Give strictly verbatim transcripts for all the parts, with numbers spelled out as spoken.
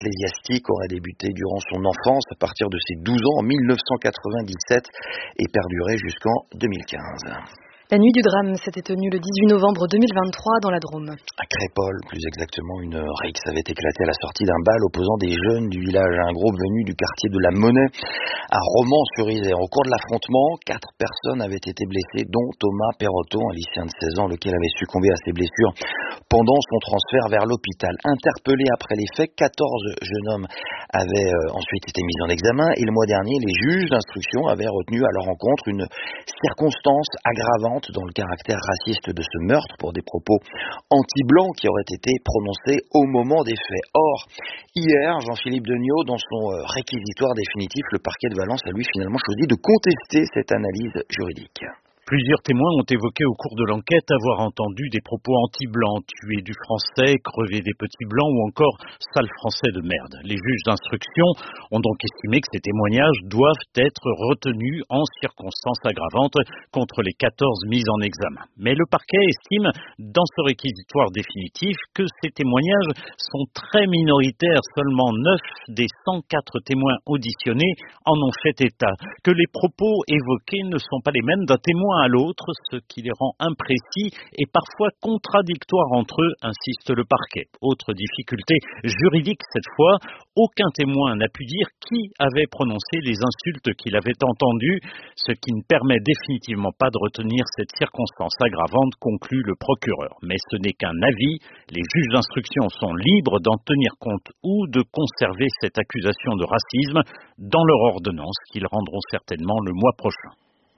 ecclésiastique aurait débuté durant son enfance à partir de ses douze ans en mille neuf cent quatre-vingt-dix-sept et perduré jusqu'en deux mille quinze. La nuit du drame s'était tenue le dix-huit novembre deux mille vingt-trois dans la Drôme. À Crépol, plus exactement, une rixe avait éclaté à la sortie d'un bal opposant des jeunes du village à un groupe venu du quartier de la Monnaie à Romans-sur-Isère. Au cours de l'affrontement, quatre personnes avaient été blessées, dont Thomas Perrotto, un lycéen de seize ans, lequel avait succombé à ses blessures pendant son transfert vers l'hôpital. Interpellés après les faits, quatorze jeunes hommes avaient euh, ensuite été mis en examen et le mois dernier, les juges d'instruction avaient retenu à leur encontre une circonstance aggravante dans le caractère raciste de ce meurtre pour des propos anti-blancs qui auraient été prononcés au moment des faits. Or, hier, Jean-Philippe Degnaud, dans son réquisitoire définitif, le parquet de Valence a lui finalement choisi de contester cette analyse juridique. Plusieurs témoins ont évoqué au cours de l'enquête avoir entendu des propos anti-blancs, tuer du français, crever des petits blancs ou encore sale français de merde. Les juges d'instruction ont donc estimé que ces témoignages doivent être retenus en circonstances aggravantes contre les quatorze mis en examen. Mais le parquet estime, dans ce réquisitoire définitif, que ces témoignages sont très minoritaires. Seulement neuf des cent quatre témoins auditionnés en ont fait état. Que les propos évoqués ne sont pas les mêmes d'un témoin à l'autre, ce qui les rend imprécis et parfois contradictoires entre eux, insiste le parquet. Autre difficulté juridique cette fois, aucun témoin n'a pu dire qui avait prononcé les insultes qu'il avait entendues, ce qui ne permet définitivement pas de retenir cette circonstance aggravante, conclut le procureur. Mais ce n'est qu'un avis, les juges d'instruction sont libres d'en tenir compte ou de conserver cette accusation de racisme dans leur ordonnance qu'ils rendront certainement le mois prochain.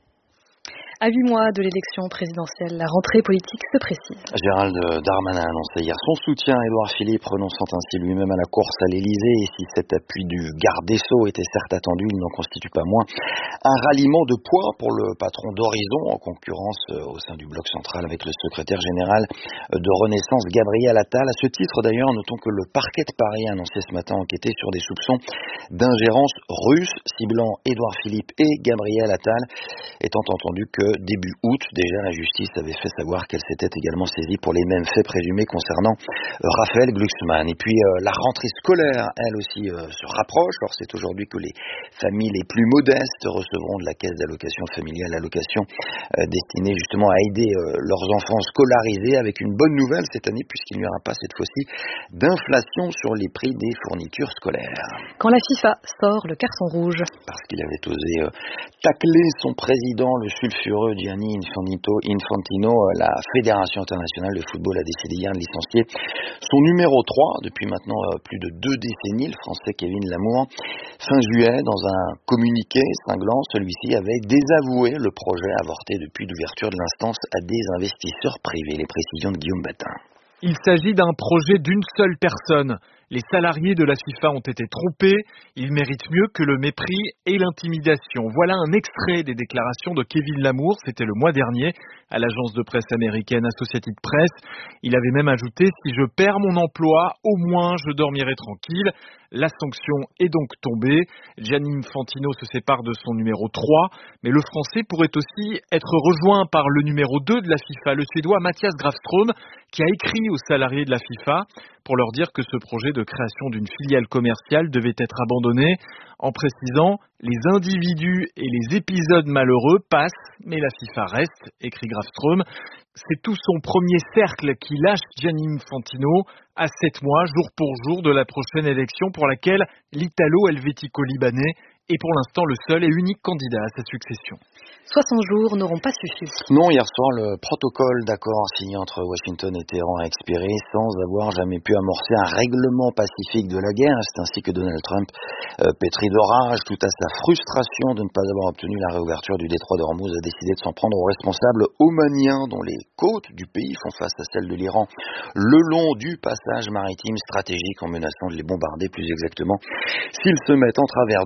À huit mois de l'élection présidentielle, la rentrée politique se précise. Gérald Darmanin a annoncé hier son soutien à Édouard Philippe, renonçant ainsi lui-même à la course à l'Élysée. Et si cet appui du garde des Sceaux était certes attendu, il n'en constitue pas moins un ralliement de poids pour le patron d'Horizon, en concurrence au sein du bloc central avec le secrétaire général de Renaissance, Gabriel Attal. À ce titre d'ailleurs, notons que le parquet de Paris a annoncé ce matin enquêter sur des soupçons d'ingérence russe, ciblant Édouard Philippe et Gabriel Attal, étant entendu que début août, déjà, la justice avait fait savoir qu'elle s'était également saisie pour les mêmes faits présumés concernant euh, Raphaël Glucksmann. Et puis, euh, la rentrée scolaire, elle aussi, euh, se rapproche. Alors, c'est aujourd'hui que les familles les plus modestes recevront de la caisse d'allocation familiale l'allocation euh, destinée justement à aider euh, leurs enfants scolarisés, avec une bonne nouvelle cette année, puisqu'il n'y aura pas cette fois-ci d'inflation sur les prix des fournitures scolaires. Quand la FIFA sort le carton rouge. Parce qu'il avait osé euh, tacler son président, le sulfureux Gianni Infantino, Infantino, la Fédération internationale de football a décidé hier de licencier son numéro trois depuis maintenant plus de deux décennies, le français Kevin Lamour. Fin juillet, dans un communiqué cinglant, celui-ci avait désavoué le projet avorté depuis l'ouverture de l'instance à des investisseurs privés. Les précisions de Guillaume Batin. Il s'agit d'un projet d'une seule personne. Les salariés de la FIFA ont été trompés. Ils méritent mieux que le mépris et l'intimidation. Voilà un extrait des déclarations de Kevin Lamour. C'était le mois dernier à l'agence de presse américaine Associated Press. Il avait même ajouté « Si je perds mon emploi, au moins je dormirai tranquille ». La sanction est donc tombée. Gianni Infantino se sépare de son numéro trois. Mais le français pourrait aussi être rejoint par le numéro deux de la FIFA, le suédois Mattias Grafström, qui a écrit aux salariés de la FIFA pour leur dire que ce projet de création d'une filiale commerciale devait être abandonné, en précisant « Les individus et les épisodes malheureux passent, mais la FIFA reste », écrit Grafström. C'est tout son premier cercle qui lâche Gianni Infantino à sept mois, jour pour jour, de la prochaine élection pour laquelle l'Italo-Helvético-Libanais est pour l'instant le seul et unique candidat à sa succession. soixante jours n'auront pas suffi. Non, hier soir, le protocole d'accord signé entre Washington et Téhéran a expiré sans avoir jamais pu amorcer un règlement pacifique de la guerre. C'est ainsi que Donald Trump, euh, pétri de rage, tout à sa frustration de ne pas avoir obtenu la réouverture du détroit d'Ormuz, a décidé de s'en prendre aux responsables omaniens dont les côtes du pays font face à celles de l'Iran le long du passage maritime stratégique, en menaçant de les bombarder plus exactement s'ils se mettent en travers de notre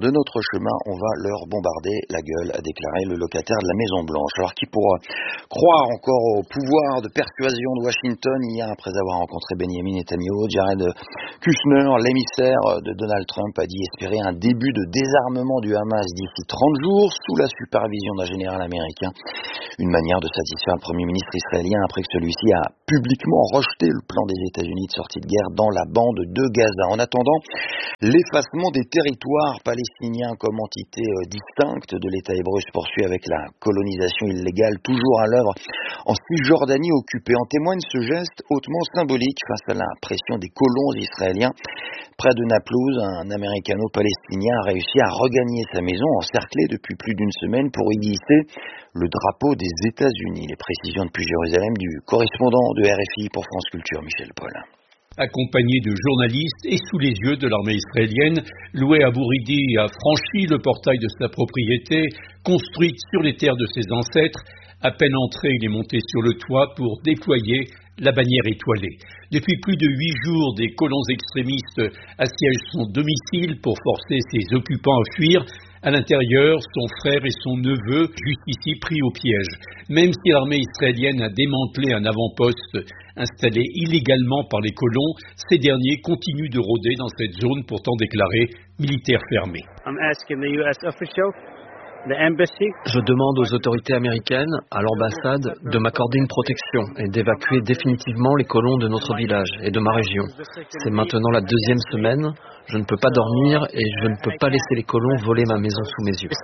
chemin, on va leur bombarder la gueule, a déclaré le locataire de la Maison-Blanche. Alors qui pourra croire encore au pouvoir de persuasion de Washington hier après avoir rencontré Benjamin Netanyahu? Jared Kushner, l'émissaire de Donald Trump, a dit espérer un début de désarmement du Hamas d'ici trente jours sous la supervision d'un général américain. Une manière de satisfaire le Premier ministre israélien après que celui-ci a publiquement rejeté le plan des États-Unis de sortie de guerre dans la bande de Gaza. En attendant, l'effacement des territoires palestiniens comme entité euh, distincte de l'État hébreu se poursuit avec la colonisation illégale toujours à l'œuvre en Cisjordanie occupée. En témoigne ce geste hautement symbolique face à la pression des colons israéliens. Près de Naplouse, un américano-palestinien a réussi à regagner sa maison encerclée depuis plus d'une semaine pour y glisser le drapeau des États-Unis. Les précisions depuis Jérusalem du correspondant de R F I pour France Culture, Michel Paul. Accompagné de journalistes et sous les yeux de l'armée israélienne, Loué Abouridi a franchi le portail de sa propriété, construite sur les terres de ses ancêtres. À peine entré, il est monté sur le toit pour déployer la bannière étoilée. Depuis plus de huit jours, des colons extrémistes assiègent son domicile pour forcer ses occupants à fuir. À l'intérieur, son frère et son neveu, jusqu'ici pris au piège. Même si l'armée israélienne a démantelé un avant-poste installé illégalement par les colons, ces derniers continuent de rôder dans cette zone pourtant déclarée militaire fermée. Je demande aux autorités américaines, à l'ambassade, de m'accorder une protection et d'évacuer définitivement les colons de notre village et de ma région. C'est maintenant la deuxième semaine, je ne peux pas dormir et je ne peux pas laisser les colons voler ma maison sous mes yeux.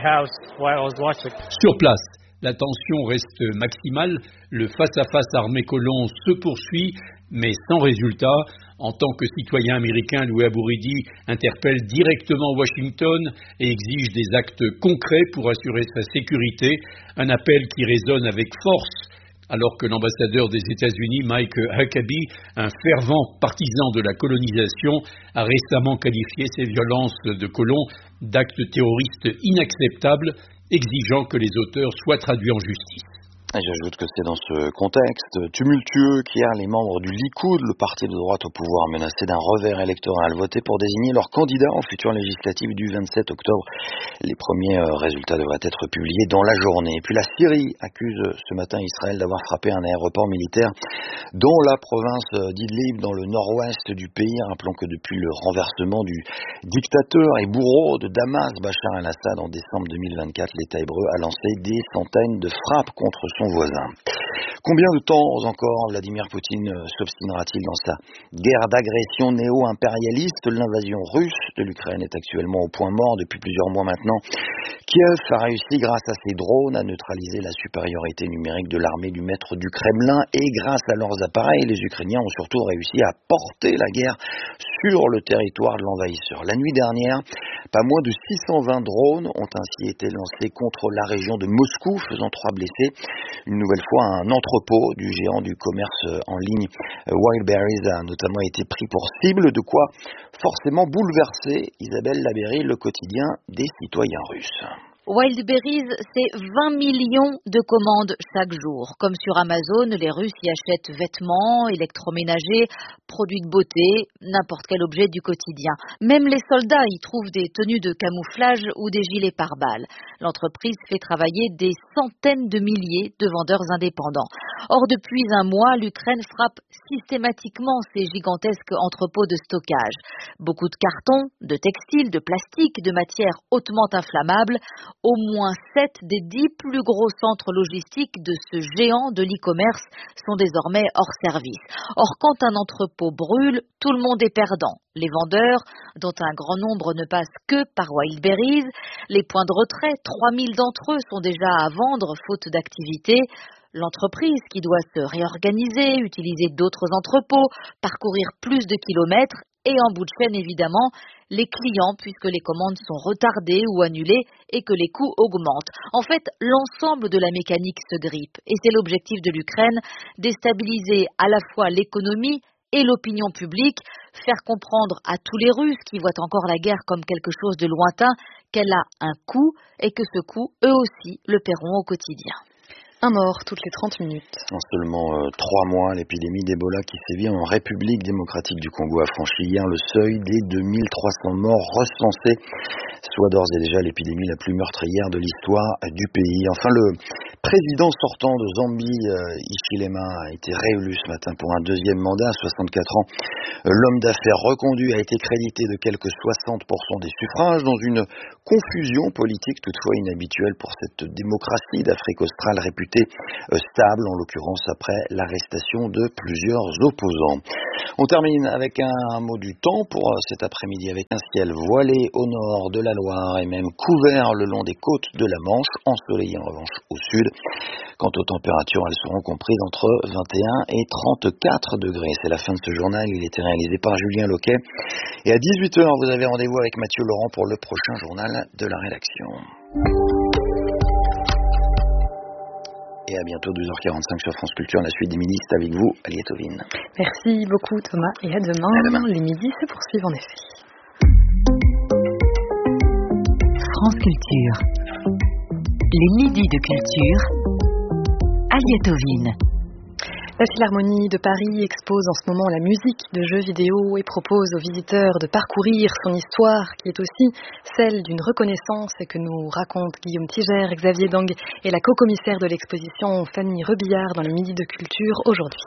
Sur place, la tension reste maximale, le face-à-face armée-colon se poursuit, mais sans résultat. En tant que citoyen américain, Loué Abouridi interpelle directement Washington et exige des actes concrets pour assurer sa sécurité, un appel qui résonne avec force, alors que l'ambassadeur des États-Unis, Mike Huckabee, un fervent partisan de la colonisation, a récemment qualifié ces violences de colons d'actes terroristes inacceptables, exigeant que les auteurs soient traduits en justice. Et j'ajoute que c'est dans ce contexte tumultueux qu'hier les membres du Likoud, le parti de droite au pouvoir menacé d'un revers électoral, votaient pour désigner leur candidat aux futures législatives du vingt-sept octobre. Les premiers résultats devraient être publiés dans la journée. Et puis la Syrie accuse ce matin Israël d'avoir frappé un aéroport militaire dans la province d'Idlib, dans le nord-ouest du pays. Rappelons que depuis le renversement du dictateur et bourreau de Damas, Bachar el-Assad, en décembre deux mille vingt-quatre, l'État hébreu a lancé des centaines de frappes contre son voisin. Combien de temps encore Vladimir Poutine s'obstinera-t-il dans sa guerre d'agression néo-impérialiste? L'invasion russe de l'Ukraine est actuellement au point mort depuis plusieurs mois maintenant. Kiev a réussi grâce à ses drones à neutraliser la supériorité numérique de l'armée du maître du Kremlin et grâce à leurs appareils, les Ukrainiens ont surtout réussi à porter la guerre sur le territoire de l'envahisseur. La nuit dernière, pas moins de six cent vingt drones ont ainsi été lancés contre la région de Moscou, faisant trois blessés. Une nouvelle fois, un entrepôt du géant du commerce en ligne Wildberries a notamment été pris pour cible, de quoi forcément bouleverser, Isabelle Labéry, le quotidien des citoyens russes. Wildberries, c'est vingt millions de commandes chaque jour. Comme sur Amazon, les Russes y achètent vêtements, électroménagers, produits de beauté, n'importe quel objet du quotidien. Même les soldats y trouvent des tenues de camouflage ou des gilets pare-balles. L'entreprise fait travailler des centaines de milliers de vendeurs indépendants. Or, depuis un mois, l'Ukraine frappe systématiquement ces gigantesques entrepôts de stockage. Beaucoup de cartons, de textiles, de plastique, de matières hautement inflammables. Au moins sept des dix plus gros centres logistiques de ce géant de l'e-commerce sont désormais hors service. Or, quand un entrepôt brûle, tout le monde est perdant. Les vendeurs, dont un grand nombre ne passent que par Wildberries, les points de retrait, trois mille d'entre eux sont déjà à vendre faute d'activité. L'entreprise qui doit se réorganiser, utiliser d'autres entrepôts, parcourir plus de kilomètres et en bout de chaîne évidemment, les clients puisque les commandes sont retardées ou annulées et que les coûts augmentent. En fait, l'ensemble de la mécanique se grippe et c'est l'objectif de l'Ukraine, déstabiliser à la fois l'économie et l'opinion publique, faire comprendre à tous les Russes qui voient encore la guerre comme quelque chose de lointain qu'elle a un coût et que ce coût, eux aussi, le paieront au quotidien. Un mort toutes les trente minutes. En seulement euh, trois mois, l'épidémie d'Ebola qui sévit en République démocratique du Congo a franchi hier le seuil des deux mille trois cents morts recensés soit d'ores et déjà l'épidémie la plus meurtrière de l'histoire du pays. Enfin, le président sortant de Zambie, Hichilema, a été réélu ce matin pour un deuxième mandat à soixante-quatre ans. L'homme d'affaires reconduit a été crédité de quelques soixante pour cent des suffrages dans une confusion politique toutefois inhabituelle pour cette démocratie d'Afrique australe réputée stable, en l'occurrence après l'arrestation de plusieurs opposants. On termine avec un mot du temps pour cet après-midi avec un ciel voilé au nord de la Loire et même couvert le long des côtes de la Manche, ensoleillé en revanche au sud. Quant aux températures, elles seront comprises entre vingt et un et trente-quatre degrés. C'est la fin de ce journal, il était réalisé par Julien Loquet. Et à dix-huit heures, vous avez rendez-vous avec Mathieu Laurent pour le prochain journal de la rédaction. Et à bientôt, douze heures quarante-cinq sur France Culture, la suite des midis, c'est avec vous, Aliette Ovine. Merci beaucoup Thomas, et à demain. À demain. Les midis se poursuivent en effet. France Culture. Les midis de culture. Aliette Ovine. La Philharmonie de Paris expose en ce moment la musique de jeux vidéo et propose aux visiteurs de parcourir son histoire, qui est aussi celle d'une reconnaissance que nous racontent Guillaume Tiger, Xavier Dang et la co-commissaire de l'exposition Fanny Rebillard dans le Midi de Culture aujourd'hui.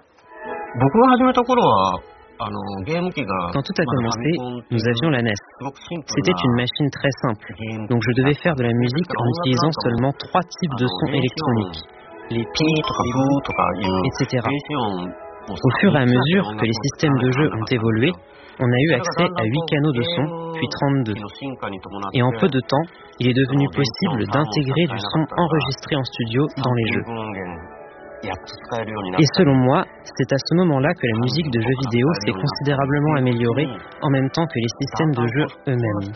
Quand tout a commencé, nous avions la N E S. C'était une machine très simple, donc je devais faire de la musique en utilisant seulement trois types de sons électroniques. Les pi, les bou, et cetera. Au fur et à mesure que les systèmes de jeu ont évolué, on a eu accès à huit canaux de son, puis trente-deux. Et en peu de temps, il est devenu possible d'intégrer du son enregistré en studio dans les jeux. Et selon moi, c'est à ce moment-là que la musique de jeux vidéo s'est considérablement améliorée, en même temps que les systèmes de jeu eux-mêmes.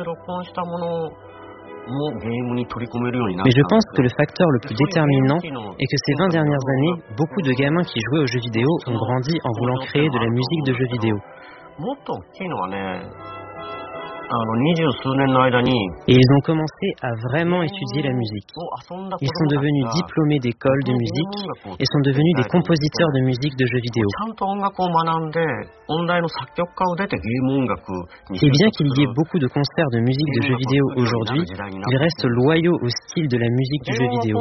Mais je pense que le facteur le plus déterminant est que ces vingt dernières années, beaucoup de gamins qui jouaient aux jeux vidéo ont grandi en voulant créer de la musique de jeux vidéo. Et ils ont commencé à vraiment étudier la musique. Ils sont devenus diplômés d'écoles de musique et sont devenus des compositeurs de musique de jeux vidéo. Et bien qu'il y ait beaucoup de concerts de musique de jeux vidéo aujourd'hui, ils restent loyaux au style de la musique du jeu vidéo.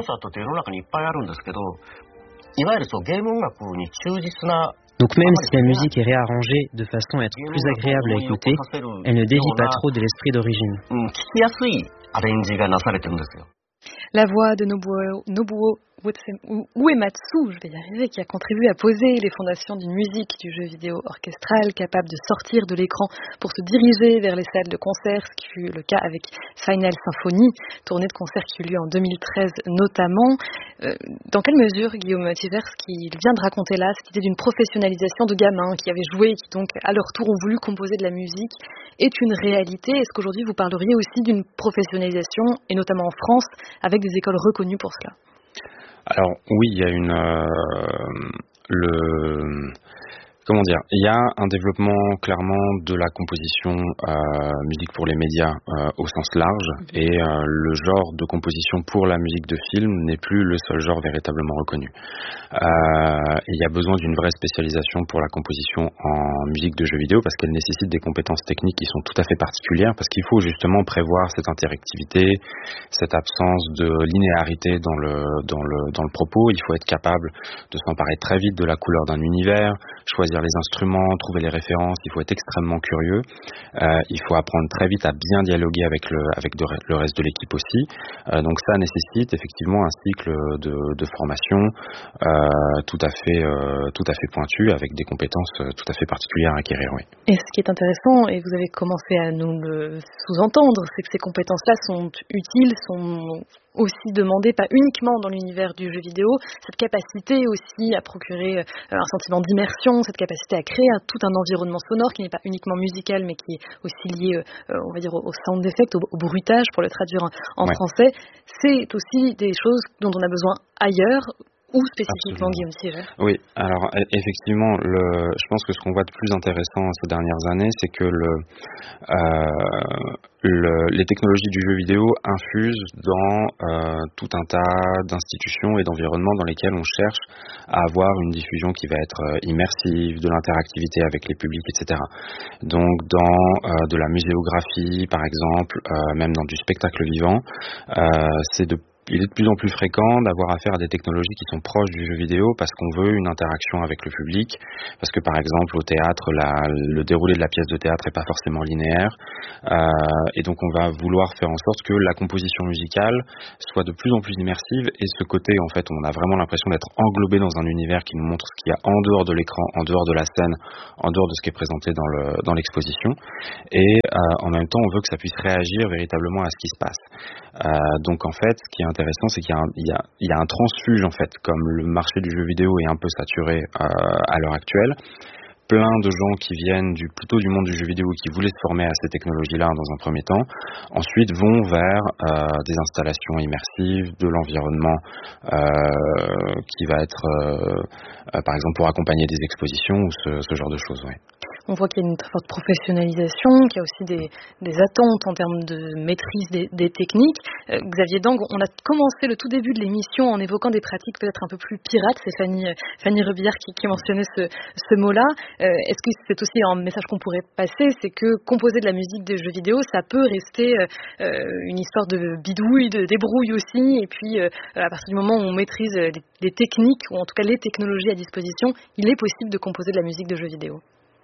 Donc même si la musique est réarrangée de façon à être plus agréable à écouter, elle ne dévie pas trop de l'esprit d'origine. La voix de Nobuo, Nobuo Uematsu, je vais y arriver, qui a contribué à poser les fondations d'une musique du jeu vidéo orchestral capable de sortir de l'écran pour se diriger vers les salles de concert, ce qui fut le cas avec Final Symphony, tournée de concert qui eut lieu en deux mille treize notamment. Euh, dans quelle mesure, Guillaume Tiver, ce qu'il vient de raconter là, cette idée d'une professionnalisation de gamins qui avaient joué et qui donc à leur tour ont voulu composer de la musique, est une réalité? Est-ce qu'aujourd'hui vous parleriez aussi d'une professionnalisation, et notamment en France, avec des écoles reconnues pour cela? Alors oui, il y a une euh, le comment dire, il y a un développement clairement de la composition euh, musique pour les médias euh, au sens large, et euh, le genre de composition pour la musique de film n'est plus le seul genre véritablement reconnu. Euh, il y a besoin d'une vraie spécialisation pour la composition en musique de jeux vidéo parce qu'elle nécessite des compétences techniques qui sont tout à fait particulières, parce qu'il faut justement prévoir cette interactivité, cette absence de linéarité dans le dans le dans le propos. Il faut être capable de s'emparer très vite de la couleur d'un univers, choisir les instruments, trouver les références. Il faut être extrêmement curieux. Euh, il faut apprendre très vite à bien dialoguer avec le avec de, le reste de l'équipe aussi. Euh, donc ça nécessite effectivement un cycle de, de formation euh, tout à fait euh, tout à fait pointu, avec des compétences tout à fait particulières à acquérir. Oui. Et ce qui est intéressant, et vous avez commencé à nous le sous-entendre, c'est que ces compétences-là sont utiles, sont aussi demandées, pas uniquement dans l'univers du jeu vidéo, cette capacité aussi à procurer un sentiment d'immersion, cette capacité à créer un, tout un environnement sonore qui n'est pas uniquement musical, mais qui est aussi lié, euh, on va dire, au sound effect, au, au bruitage, pour le traduire en, en ouais. français. C'est aussi des choses dont on a besoin ailleurs. Où spécifiquement, Guillaume Siegel? Oui, alors effectivement, le, je pense que ce qu'on voit de plus intéressant ces dernières années, c'est que le, euh, le, les technologies du jeu vidéo infusent dans euh, tout un tas d'institutions et d'environnements dans lesquels on cherche à avoir une diffusion qui va être immersive, de l'interactivité avec les publics, et cetera. Donc dans euh, de la muséographie, par exemple, euh, même dans du spectacle vivant, euh, c'est de il est de plus en plus fréquent d'avoir affaire à des technologies qui sont proches du jeu vidéo parce qu'on veut une interaction avec le public, parce que par exemple au théâtre, la, le déroulé de la pièce de théâtre n'est pas forcément linéaire, euh, et donc on va vouloir faire en sorte que la composition musicale soit de plus en plus immersive, et ce côté en fait on a vraiment l'impression d'être englobé dans un univers qui nous montre ce qu'il y a en dehors de l'écran, en dehors de la scène, en dehors de ce qui est présenté dans, le, dans l'exposition, et euh, en même temps on veut que ça puisse réagir véritablement à ce qui se passe. Euh, donc en fait ce qui est intéressant, c'est qu'il y a, un, il y, a, il y a un transfuge en fait, comme le marché du jeu vidéo est un peu saturé euh, à l'heure actuelle. Plein de gens qui viennent du, plutôt du monde du jeu vidéo, qui voulaient se former à ces technologies-là dans un premier temps, ensuite vont vers euh, des installations immersives, de l'environnement euh, qui va être, euh, euh, par exemple, pour accompagner des expositions ou ce, ce genre de choses. Ouais. On voit qu'il y a une très forte professionnalisation, qu'il y a aussi des, des attentes en termes de maîtrise des, des techniques. Euh, Xavier Dang, on a commencé le tout début de l'émission en évoquant des pratiques peut-être un peu plus pirates. C'est Fanny, Fanny Rebillard qui, qui mentionnait ce, ce mot-là. Euh, est-ce que c'est aussi un message qu'on pourrait passer, c'est que composer de la musique des jeux vidéo, ça peut rester euh, une histoire de bidouille, de débrouille aussi, et puis euh, à partir du moment où on maîtrise les, les techniques, ou en tout cas les technologies à disposition, il est possible de composer de la musique de jeux vidéo.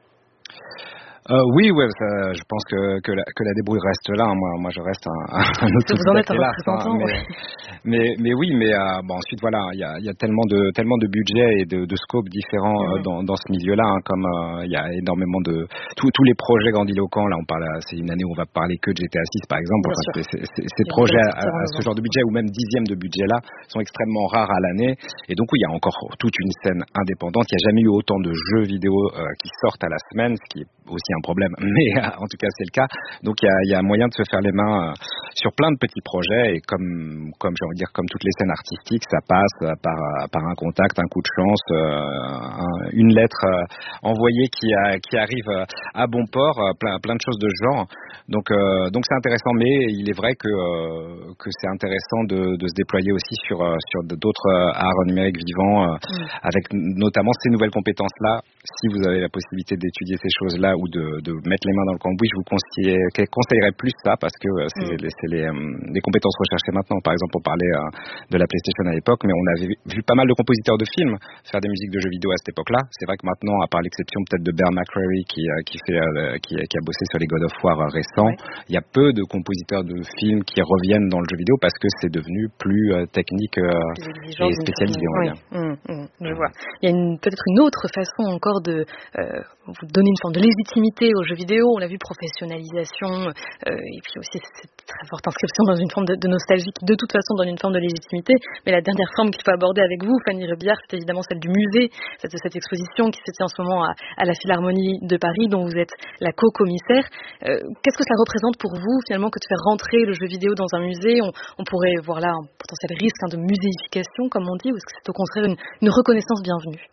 Euh, oui, ouais, ça, je pense que, que, la, que la débrouille reste là. Moi, moi, je reste un, un autre. Vous en êtes un représentant. Mais, mais, mais oui, mais euh, bon, ensuite voilà, il y a, y a tellement de tellement de budgets et de, de scopes différents mmh. euh, dans, dans ce milieu-là, hein, comme il euh, y a énormément de tous tous les projets grandiloquents. Là, on parle, c'est une année où on va parler que de G T A six, par exemple. Enfin, c'est, c'est, ces projets à, à ce genre de budget ou même dixième de budget-là sont extrêmement rares à l'année. Et donc oui, il y a encore toute une scène indépendante. Il n'y a jamais eu autant de jeux vidéo euh, qui sortent à la semaine, ce qui est aussi un problème, mais euh, en tout cas c'est le cas. Donc il y a, y a moyen de se faire les mains euh, sur plein de petits projets, et comme comme j'ai envie de dire comme toutes les scènes artistiques, ça passe euh, par par un contact, un coup de chance, euh, un, une lettre euh, envoyée qui a, qui arrive euh, à bon port, euh, plein plein de choses de ce genre. Donc euh, donc c'est intéressant, mais il est vrai que euh, que c'est intéressant de, de se déployer aussi sur euh, sur d'autres euh, arts numériques vivants, euh, mmh. avec notamment ces nouvelles compétences là. Si vous avez la possibilité d'étudier ces choses là ou de, de mettre les mains dans le cambouis, je vous conseillerais, conseillerais plus ça, parce que euh, c'est, mmh. les, c'est les, euh, les compétences recherchées maintenant. Par exemple, on parlait euh, de la PlayStation à l'époque, mais on avait vu, vu pas mal de compositeurs de films faire des musiques de jeux vidéo à cette époque-là. C'est vrai que maintenant, à part l'exception peut-être de Bear McCreary qui, euh, qui, fait, euh, qui, qui a bossé sur les God of War récents, ouais. il y a peu de compositeurs de films qui reviennent dans le jeu vidéo parce que c'est devenu plus euh, technique euh, et spécialisé, on va dire. Oui. Mmh, mmh, je vois. Il y a une, peut-être une autre façon encore de euh, vous donner une forme de légitimité aux jeux vidéo. On l'a vu, professionnalisation, euh, et puis aussi cette très forte inscription dans une forme de, de nostalgie qui de toute façon donne une forme de légitimité. Mais la dernière forme qu'il faut aborder avec vous, Fanny Rebillard, c'est évidemment celle du musée, cette, cette exposition qui se tient en ce moment à, à la Philharmonie de Paris, dont vous êtes la co-commissaire. Euh, qu'est-ce que ça représente pour vous finalement que de faire rentrer le jeu vidéo dans un musée? on, on pourrait voir là un potentiel risque hein, de muséification, comme on dit, ou est-ce que c'est au contraire une, une reconnaissance bienvenue?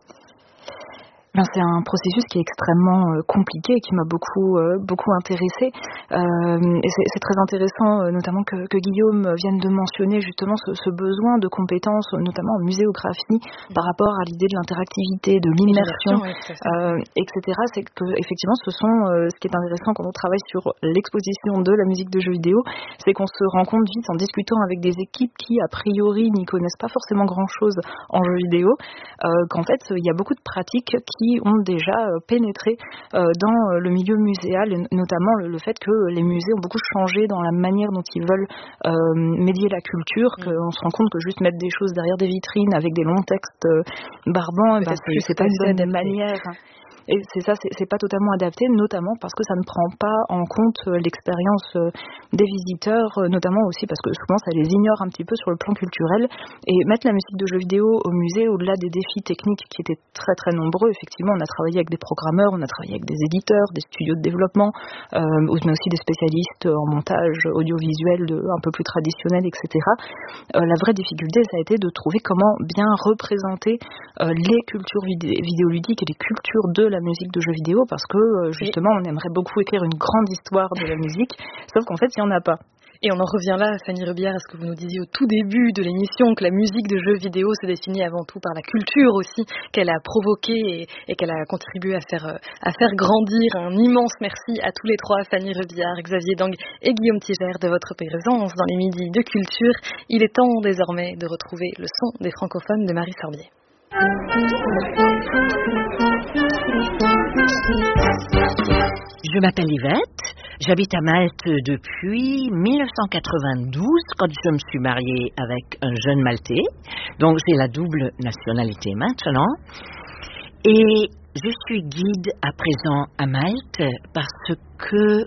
C'est un processus qui est extrêmement euh, compliqué et qui m'a beaucoup euh, beaucoup intéressée. Euh, et c'est, c'est très intéressant, euh, notamment que, que Guillaume vienne de mentionner justement ce, ce besoin de compétences, notamment en muséographie, mmh. par rapport à l'idée de l'interactivité, de l'immersion, ouais, euh, et cetera. C'est que effectivement, ce sont euh, ce qui est intéressant quand on travaille sur l'exposition de la musique de jeux vidéo, c'est qu'on se rend compte vite en discutant avec des équipes qui a priori n'y connaissent pas forcément grand-chose en jeux vidéo, euh, qu'en fait il y a beaucoup de pratiques qui ont déjà pénétré dans le milieu muséal, notamment le fait que les musées ont beaucoup changé dans la manière dont ils veulent médier la culture, qu'on se rend compte que juste mettre des choses derrière des vitrines avec des longs textes barbants, bah, c'est, c'est pas une bonne manière. Et c'est ça, c'est, c'est pas totalement adapté, notamment parce que ça ne prend pas en compte l'expérience des visiteurs, notamment aussi parce que souvent ça les ignore un petit peu sur le plan culturel. Et mettre la musique de jeux vidéo au musée, au-delà des défis techniques qui étaient très très nombreux, effectivement, on a travaillé avec des programmeurs, on a travaillé avec des éditeurs, des studios de développement, euh, mais aussi des spécialistes en montage audiovisuel de, un peu plus traditionnel, et cetera. Euh, la vraie difficulté, ça a été de trouver comment bien représenter euh, les cultures vidé- vidéoludiques et les cultures de la musique de jeux vidéo, parce que euh, justement, on aimerait beaucoup écrire une grande histoire de la musique, sauf qu'en fait, il n'y en a pas. Et on en revient là, Fanny Rebière, à ce que vous nous disiez au tout début de l'émission, que la musique de jeux vidéo se définit avant tout par la culture aussi, qu'elle a provoquée et, et qu'elle a contribué à faire, à faire grandir. Un immense merci à tous les trois, Fanny Rebière, Xavier Dang et Guillaume Tigère, de votre présence dans les Midis de Culture. Il est temps désormais de retrouver le son des francophones de Marie Sorbier. Je m'appelle Yvette, j'habite à Malte depuis dix-neuf cent quatre-vingt-douze, quand je me suis mariée avec un jeune Maltais. Donc j'ai la double nationalité maintenant. Et je suis guide à présent à Malte parce que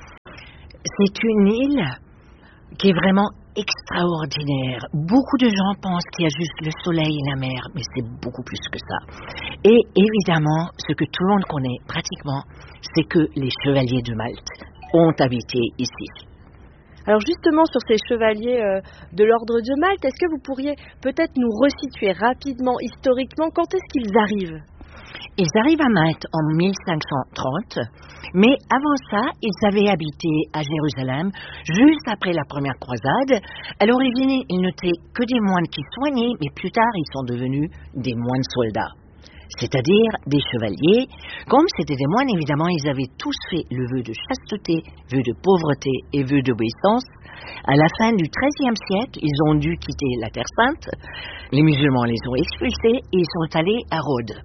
c'est une île qui est vraiment extraordinaire. Beaucoup de gens pensent qu'il y a juste le soleil et la mer, mais c'est beaucoup plus que ça. Et évidemment, ce que tout le monde connaît pratiquement, c'est que les chevaliers de Malte ont habité ici. Alors justement, sur ces chevaliers euh, de l'ordre de Malte, est-ce que vous pourriez peut-être nous resituer rapidement, historiquement, quand est-ce qu'ils arrivent ? Ils arrivent à Malte en mille cinq cent trente, mais avant ça, ils avaient habité à Jérusalem juste après la première croisade. À l'origine, ils n'étaient que des moines qui soignaient, mais plus tard, ils sont devenus des moines soldats, c'est-à-dire des chevaliers. Comme c'était des moines, évidemment, ils avaient tous fait le vœu de chasteté, vœu de pauvreté et vœu d'obéissance. À la fin du treizième siècle, ils ont dû quitter la Terre Sainte. Les musulmans les ont expulsés et ils sont allés à Rhodes,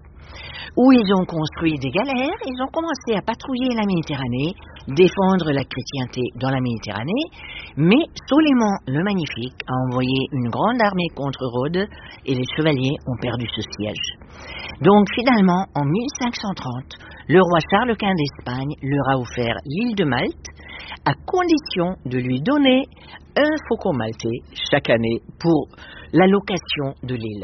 où ils ont construit des galères. Ils ont commencé à patrouiller la Méditerranée, défendre la chrétienté dans la Méditerranée, mais Solyman le Magnifique a envoyé une grande armée contre Rhodes et les chevaliers ont perdu ce siège. Donc finalement, en mille cinq cent trente, le roi Charles Quint d'Espagne leur a offert l'île de Malte, à condition de lui donner un faucon maltais chaque année pour la location de l'île.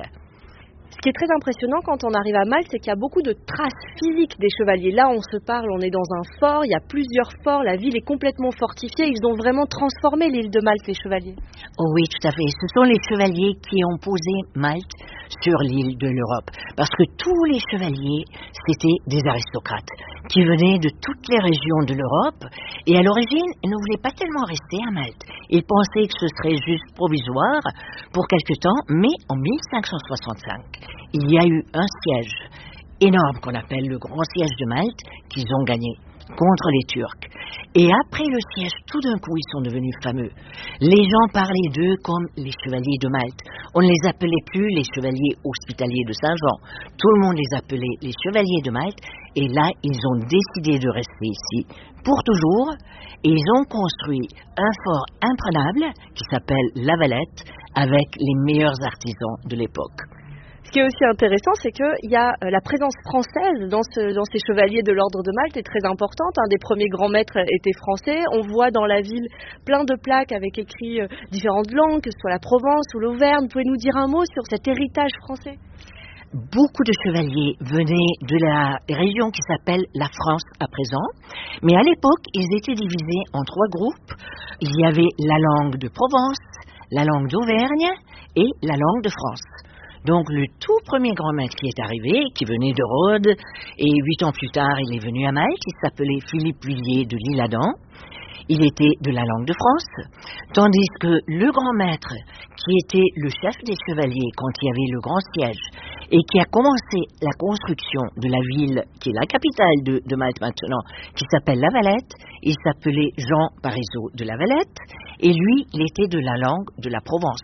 Ce qui est très impressionnant quand on arrive à Malte, c'est qu'il y a beaucoup de traces physiques des chevaliers. Là, on se parle, on est dans un fort, il y a plusieurs forts, la ville est complètement fortifiée. Ils ont vraiment transformé l'île de Malte, les chevaliers. Oh oui, tout à fait. Ce sont les chevaliers qui ont posé Malte sur l'île de l'Europe. Parce que tous les chevaliers, c'était des aristocrates qui venaient de toutes les régions de l'Europe. Et à l'origine, ils ne voulaient pas tellement rester à Malte. Ils pensaient que ce serait juste provisoire pour quelque temps, mais en mille cinq cent soixante-cinq, il y a eu un siège énorme qu'on appelle le Grand Siège de Malte qu'ils ont gagné contre les Turcs. Et après le siège, tout d'un coup, ils sont devenus fameux. Les gens parlaient d'eux comme les chevaliers de Malte. On ne les appelait plus les chevaliers hospitaliers de Saint-Jean. Tout le monde les appelait les chevaliers de Malte. Et là, ils ont décidé de rester ici pour toujours. Et ils ont construit un fort imprenable qui s'appelle La Valette avec les meilleurs artisans de l'époque. Ce qui est aussi intéressant, c'est qu'il y a la présence française dans, ce, dans ces chevaliers de l'ordre de Malte est très importante. Un des premiers grands maîtres était français. On voit dans la ville plein de plaques avec écrit euh, différentes langues, que ce soit la Provence ou l'Auvergne. Vous pouvez nous dire un mot sur cet héritage français ? Beaucoup de chevaliers venaient de la région qui s'appelle la France à présent, mais à l'époque, ils étaient divisés en trois groupes. Il y avait la langue de Provence, la langue d'Auvergne et la langue de France. Donc le tout premier grand maître qui est arrivé, qui venait de Rhodes, et huit ans plus tard, il est venu à Malte, il s'appelait Philippe Vuillier de l'Isle-Adam. Il était de la langue de France, tandis que le grand maître, qui était le chef des chevaliers quand il y avait le grand siège, et qui a commencé la construction de la ville, qui est la capitale de, de Malte maintenant, qui s'appelle La Valette, il s'appelait Jean Parisot de La Valette, et lui, il était de la langue de la Provence.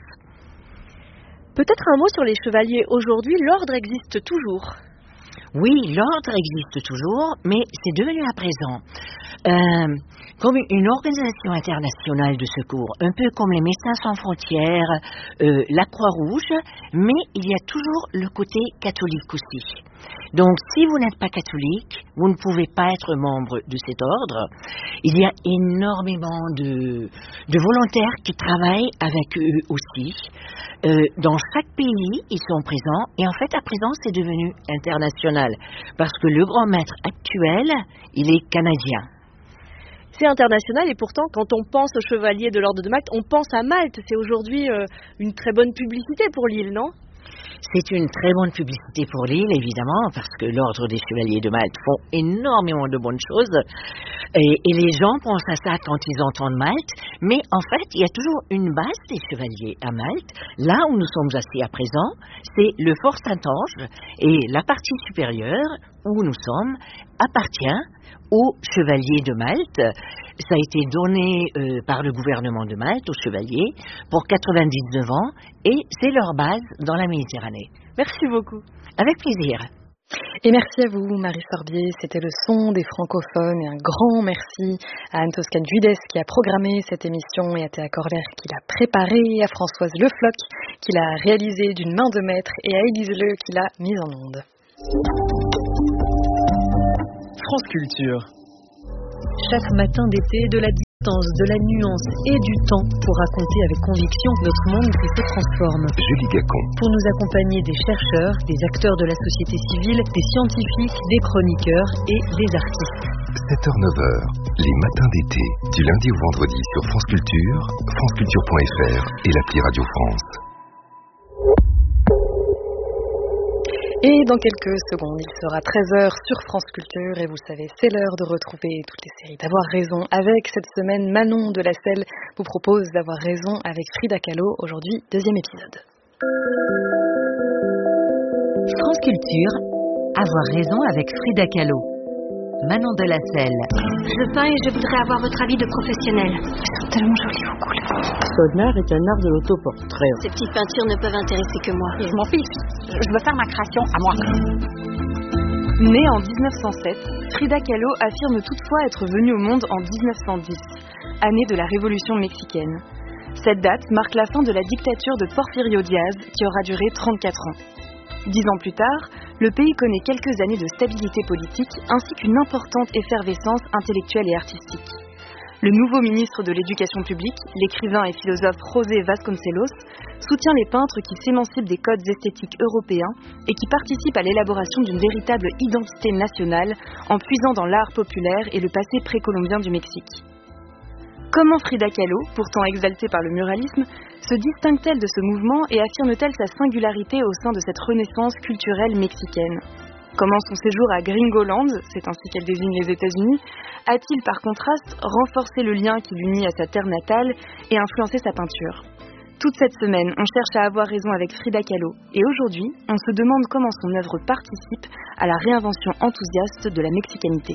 Peut-être un mot sur les chevaliers aujourd'hui. L'ordre existe toujours. Oui, l'ordre existe toujours, mais c'est devenu à présent euh, comme une organisation internationale de secours, un peu comme les Médecins sans frontières, euh, la Croix-Rouge, mais il y a toujours le côté catholique aussi. Donc, si vous n'êtes pas catholique, vous ne pouvez pas être membre de cet ordre. Il y a énormément de, de volontaires qui travaillent avec eux aussi. Euh, dans chaque pays, ils sont présents. Et en fait, à présent, c'est devenu international. Parce que le grand maître actuel, il est canadien. C'est international et pourtant, quand on pense aux chevaliers de l'Ordre de Malte, on pense à Malte. C'est aujourd'hui euh, une très bonne publicité pour l'île, non ? C'est une très bonne publicité pour l'île, évidemment, parce que l'Ordre des Chevaliers de Malte font énormément de bonnes choses. Et, et les gens pensent à ça quand ils entendent Malte. Mais en fait, il y a toujours une base des Chevaliers à Malte. Là où nous sommes assis à présent, c'est le Fort Saint-Ange. Et la partie supérieure, où nous sommes, appartient aux Chevaliers de Malte. Ça a été donné euh, par le gouvernement de Malte aux Chevaliers pour quatre-vingt-dix-neuf ans et c'est leur base dans la Méditerranée. Merci beaucoup. Avec plaisir. Et merci à vous, Marie Sorbier. C'était le son des francophones. Et un grand merci à Anne-Toscane Judes qui a programmé cette émission et à Théa Corler qui l'a préparée, à Françoise Le Floch qui l'a réalisée d'une main de maître et à Élise Le qui l'a mise en onde. France Culture. Chaque matin d'été, de la distance, de la nuance et du temps pour raconter avec conviction notre monde qui se transforme. Julie Gacon. Pour nous accompagner des chercheurs, des acteurs de la société civile, des scientifiques, des chroniqueurs et des artistes. sept heures neuf heures, les matins d'été, du lundi au vendredi sur France Culture, franceculture point f r et l'appli Radio France. Et dans quelques secondes, il sera treize heures sur France Culture et vous savez, c'est l'heure de retrouver toutes les séries d'Avoir raison. Avec cette semaine, Manon de la Selle vous propose d'Avoir raison avec Frida Kahlo, aujourd'hui deuxième épisode. France Culture, Avoir raison avec Frida Kahlo. Manon de la Selle. Je peins et je voudrais avoir votre avis de professionnel. Elles sont tellement jolies vos couleurs. L'art est un art de l'autoportrait. Ces petites peintures ne peuvent intéresser que moi. Je m'en fiche. Je veux faire ma création à moi. Née en dix-neuf cent sept, Frida Kahlo affirme toutefois être venue au monde en dix-neuf cent dix, année de la Révolution mexicaine. Cette date marque la fin de la dictature de Porfirio Díaz qui aura duré trente-quatre ans. Dix ans plus tard, le pays connaît quelques années de stabilité politique ainsi qu'une importante effervescence intellectuelle et artistique. Le nouveau ministre de l'Éducation publique, l'écrivain et philosophe José Vasconcelos, soutient les peintres qui s'émancipent des codes esthétiques européens et qui participent à l'élaboration d'une véritable identité nationale en puisant dans l'art populaire et le passé précolombien du Mexique. Comment Frida Kahlo, pourtant exaltée par le muralisme, se distingue-t-elle de ce mouvement et affirme-t-elle sa singularité au sein de cette renaissance culturelle mexicaine ? Comment son séjour à Gringoland, c'est ainsi qu'elle désigne les États-Unis, a-t-il par contraste renforcé le lien qui l'unit à sa terre natale et influencé sa peinture ? Toute cette semaine, on cherche à avoir raison avec Frida Kahlo et aujourd'hui, on se demande comment son œuvre participe à la réinvention enthousiaste de la mexicanité.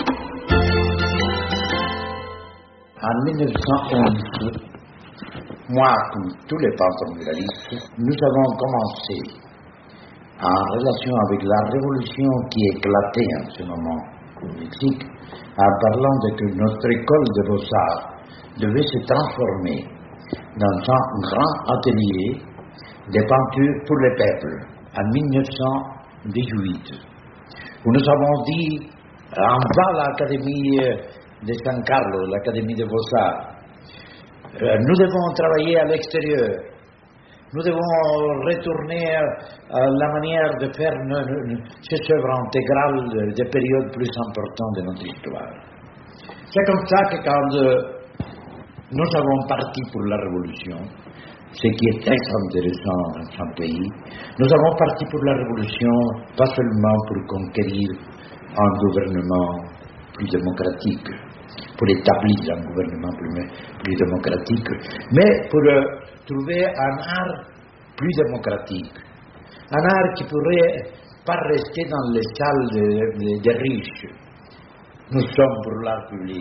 En mille neuf cent onze, moi, comme tous les peintres muralistes, nous avons commencé, en relation avec la révolution qui éclatait en ce moment au Mexique, en parlant de que notre école de beaux-arts devait se transformer dans un grand atelier de peinture pour le peuple, en mille neuf cent dix-huit, où nous avons dit, en bas l'Académie de San Carlos, l'Académie des Beaux-Arts, euh, nous devons travailler à l'extérieur, nous devons retourner à la manière de faire ces œuvres intégrales des périodes plus importantes de notre histoire. C'est comme ça que quand euh, nous avons parti pour la Révolution, ce qui est très intéressant dans un pays, nous avons parti pour la Révolution pas seulement pour conquérir un gouvernement plus démocratique, pour établir un gouvernement plus, plus démocratique, mais pour euh, trouver un art plus démocratique, un art qui ne pourrait pas rester dans les salles des de, de riches. Nous sommes pour l'art public.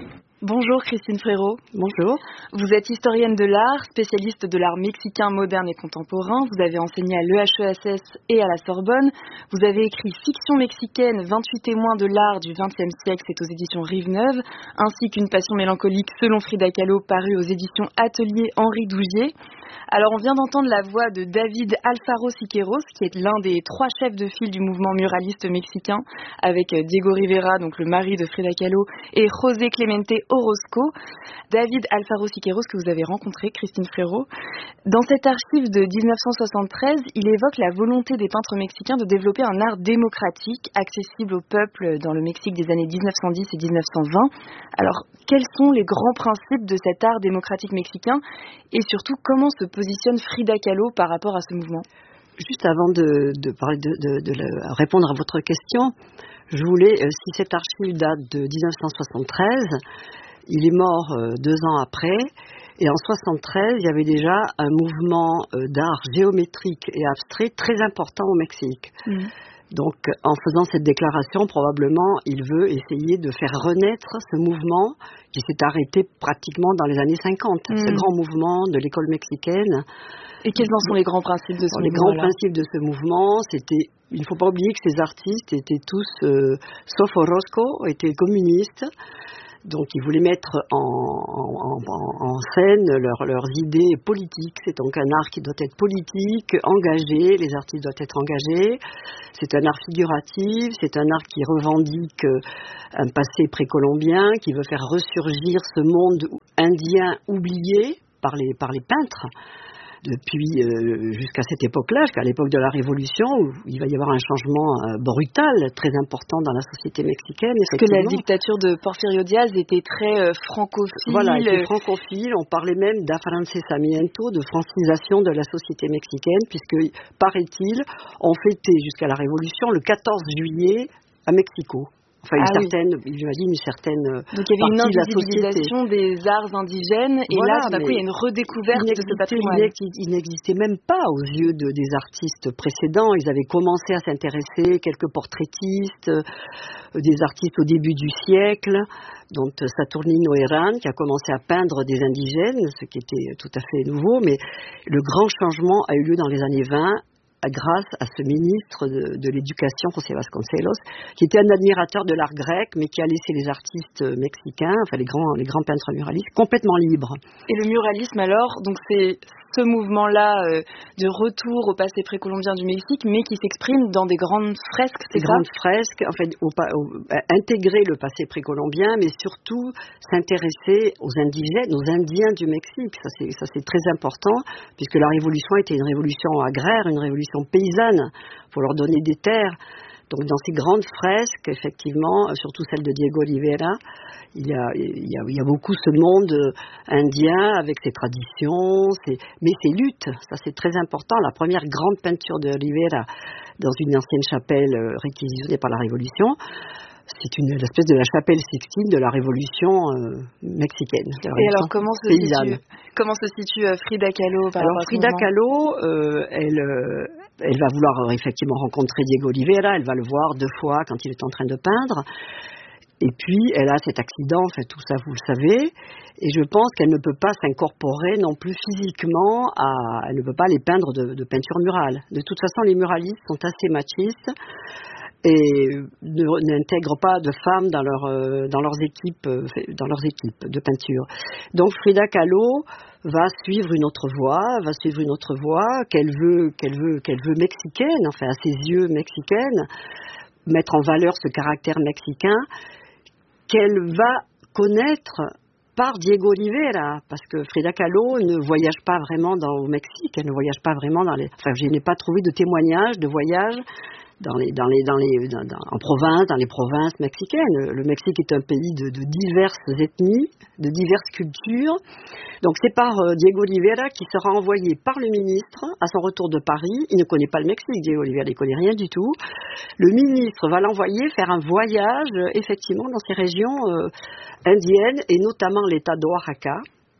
Bonjour Christine Frérot. Bonjour. Vous êtes historienne de l'art, spécialiste de l'art mexicain moderne et contemporain. Vous avez enseigné à l'E H E S S et à la Sorbonne. Vous avez écrit Fiction mexicaine, vingt-huit témoins de l'art du vingtième siècle, c'est aux éditions Rive-Neuve, ainsi qu'Une passion mélancolique selon Frida Kahlo, paru aux éditions Atelier Henri Dougier. Alors on vient d'entendre la voix de David Alfaro Siqueiros, qui est l'un des trois chefs de file du mouvement muraliste mexicain, avec Diego Rivera, donc le mari de Frida Kahlo, et José Clemente Orozco. David Alfaro Siqueiros, que vous avez rencontré, Christine Frérot. Dans cette archive de dix-neuf cent soixante-treize, il évoque la volonté des peintres mexicains de développer un art démocratique, accessible au peuple dans le Mexique des années dix-neuf cent dix et dix-neuf cent vingt. Alors, quels sont les grands principes de cet art démocratique mexicain et surtout, comment se positionne Frida Kahlo par rapport à ce mouvement? Juste avant de, de, parler de, de, de, de répondre à votre question, je voulais, euh, si cette archive date de dix-neuf cent soixante-treize, il est mort euh, deux ans après, et en soixante-treize, il y avait déjà un mouvement euh, d'art géométrique et abstrait très important au Mexique. Mmh. Donc, en faisant cette déclaration, probablement, il veut essayer de faire renaître ce mouvement qui s'est arrêté pratiquement dans les années cinquante. Mmh. Ce grand mouvement de l'école mexicaine. Et quels en sont les grands principes de ce les mouvement? Les grands principes de ce mouvement, c'était, il ne faut pas oublier que ces artistes étaient tous, euh, sauf Orozco, étaient communistes. Donc, ils voulaient mettre en, en, en, en scène leur, leurs idées politiques. C'est donc un art qui doit être politique, engagé. Les artistes doivent être engagés. C'est un art figuratif. C'est un art qui revendique un passé précolombien, qui veut faire ressurgir ce monde indien oublié par les, par les peintres. Depuis euh, jusqu'à cette époque-là, jusqu'à l'époque de la Révolution, où il va y avoir un changement euh, brutal, très important dans la société mexicaine. Parce que la dictature de Porfirio Díaz était très euh, francophile. Voilà, était francophile. On parlait même d'afrancesamiento, de francisation de la société mexicaine, puisque, paraît-il, on fêtait jusqu'à la Révolution le quatorze juillet à Mexico. Enfin, une ah certaine, oui. j'imagine, une certaine Donc il y avait une invisibilisation de des arts indigènes, et voilà, là, tout d'un coup, il y a une redécouverte de ce patrimoine. Il n'existait même pas aux yeux de, des artistes précédents. Ils avaient commencé à s'intéresser, quelques portraitistes, euh, des artistes au début du siècle, dont Saturnino Herrán, qui a commencé à peindre des indigènes, ce qui était tout à fait nouveau, mais le grand changement a eu lieu dans les années vingt, grâce à ce ministre de, de l'Éducation, José Vasconcelos, qui était un admirateur de l'art grec, mais qui a laissé les artistes mexicains, enfin les grands, les grands peintres muralistes, complètement libres. Et le muralisme alors, donc c'est ce mouvement-là euh, de retour au passé précolombien du Mexique, mais qui s'exprime dans des grandes fresques, c'est ça ? Des grandes fresques, en fait, au, au, intégrer le passé précolombien, mais surtout s'intéresser aux indigènes, aux Indiens du Mexique. Ça c'est, ça c'est très important, puisque la révolution était une révolution agraire, une révolution paysanne, pour leur donner des terres. Donc dans ces grandes fresques, effectivement, surtout celle de Diego Rivera, il y a, il y a, il y a beaucoup ce monde indien avec ses traditions, ses, mais ses luttes. Ça c'est très important. La première grande peinture de Rivera dans une ancienne chapelle réquisitionnée par la Révolution, c'est une espèce de la chapelle Sixtine de la Révolution euh, mexicaine. La Et alors comment se situe, comment se situe euh, Frida Kahlo par Alors Frida Kahlo, euh, elle, euh, elle va vouloir euh, effectivement rencontrer Diego Rivera. Elle va le voir deux fois quand il est en train de peindre. Et puis elle a cet accident, enfin tout ça vous le savez. Et je pense qu'elle ne peut pas s'incorporer non plus physiquement à, elle ne peut pas les peindre de, de peinture murale. De toute façon, les muralistes sont assez machistes et ne, n'intègrent pas de femmes dans, leur, euh, dans, leurs équipes, euh, dans leurs équipes de peinture. Donc Frida Kahlo va suivre une autre voie, va suivre une autre voie qu'elle veut, qu'elle veut, qu'elle veut mexicaine, enfin à ses yeux mexicaine, mettre en valeur ce caractère mexicain qu'elle va connaître par Diego Rivera, parce que Frida Kahlo ne voyage pas vraiment dans, au Mexique, elle ne voyage pas vraiment dans les... Enfin, je n'ai pas trouvé de témoignages de voyage dans les, dans les, dans les, dans, dans, en province, dans les provinces mexicaines. Le Mexique est un pays de, de diverses ethnies, de diverses cultures. Donc c'est par euh, Diego Rivera qui sera envoyé par le ministre à son retour de Paris. Il ne connaît pas le Mexique, Diego Rivera, il ne connaît rien du tout. Le ministre va l'envoyer faire un voyage, euh, effectivement, dans ces régions euh, indiennes, et notamment l'État d'Oaxaca.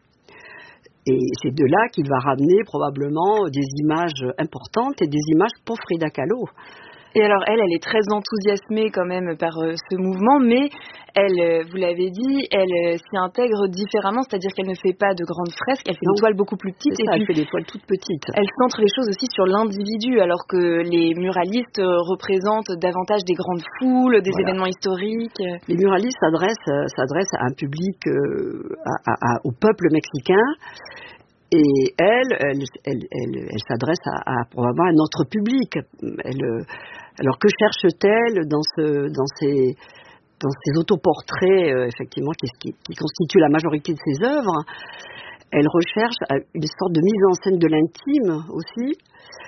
Et c'est de là qu'il va ramener probablement des images importantes et des images pour Frida Kahlo. Et alors elle, elle est très enthousiasmée quand même par euh, ce mouvement, mais elle, euh, vous l'avez dit, elle euh, s'y intègre différemment, c'est-à-dire qu'elle ne fait pas de grandes fresques, elle fait non. des toiles beaucoup plus petites. C'est ça, et puis, elle fait des toiles toutes petites. Elle centre les choses aussi sur l'individu, alors que les muralistes euh, représentent davantage des grandes foules, des voilà. événements historiques. Les muralistes s'adressent, euh, s'adressent à un public, euh, à, à, à, au peuple mexicain. Et elle, elle, elle, elle, elle s'adresse à, à probablement un autre public. Elle, alors que cherche-t-elle dans, ce, dans, ces, dans ces autoportraits, euh, effectivement, qui, qui, qui constituent la majorité de ses œuvres? Elle recherche une sorte de mise en scène de l'intime aussi.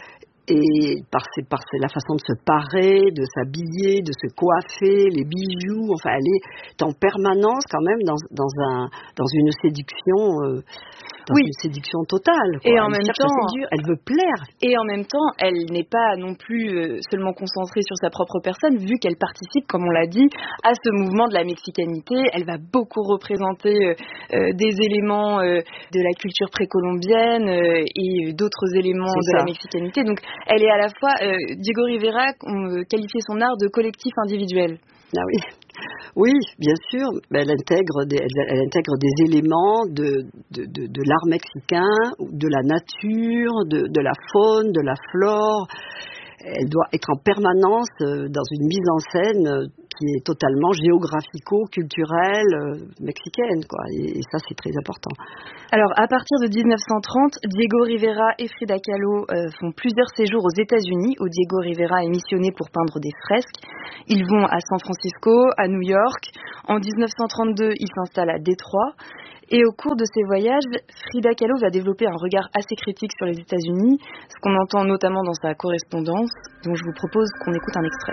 Et par, ses, par ses, la façon de se parer, de s'habiller, de se coiffer, les bijoux, enfin, elle est en permanence quand même dans, dans, un, dans une séduction, euh, dans oui. une séduction totale. Quoi. Et en elle même temps, séduire, elle veut plaire. Et en même temps, elle n'est pas non plus euh, seulement concentrée sur sa propre personne, vu qu'elle participe, comme on l'a dit, à ce mouvement de la mexicanité. Elle va beaucoup représenter euh, euh, des éléments euh, de la culture précolombienne euh, et d'autres éléments C'est de ça. la mexicanité. Donc, elle est à la fois, euh, Diego Rivera on, euh, qualifiait son art de collectif individuel. Ah oui, oui, bien sûr. Mais elle intègre des, elle, elle intègre des éléments de, de, de, de l'art mexicain, de la nature, de, de la faune, de la flore. Elle doit être en permanence euh, dans une mise en scène euh, qui est totalement géographico-culturelle euh, mexicaine, quoi. Et, et ça, c'est très important. Alors, à partir de dix-neuf cent trente, Diego Rivera et Frida Kahlo euh, font plusieurs séjours aux États-Unis, où Diego Rivera est missionné pour peindre des fresques. Ils vont à San Francisco, à New York. En dix-neuf cent trente-deux, ils s'installent à Détroit. Et au cours de ces voyages, Frida Kahlo va développer un regard assez critique sur les États-Unis, ce qu'on entend notamment dans sa correspondance, dont je vous propose qu'on écoute un extrait.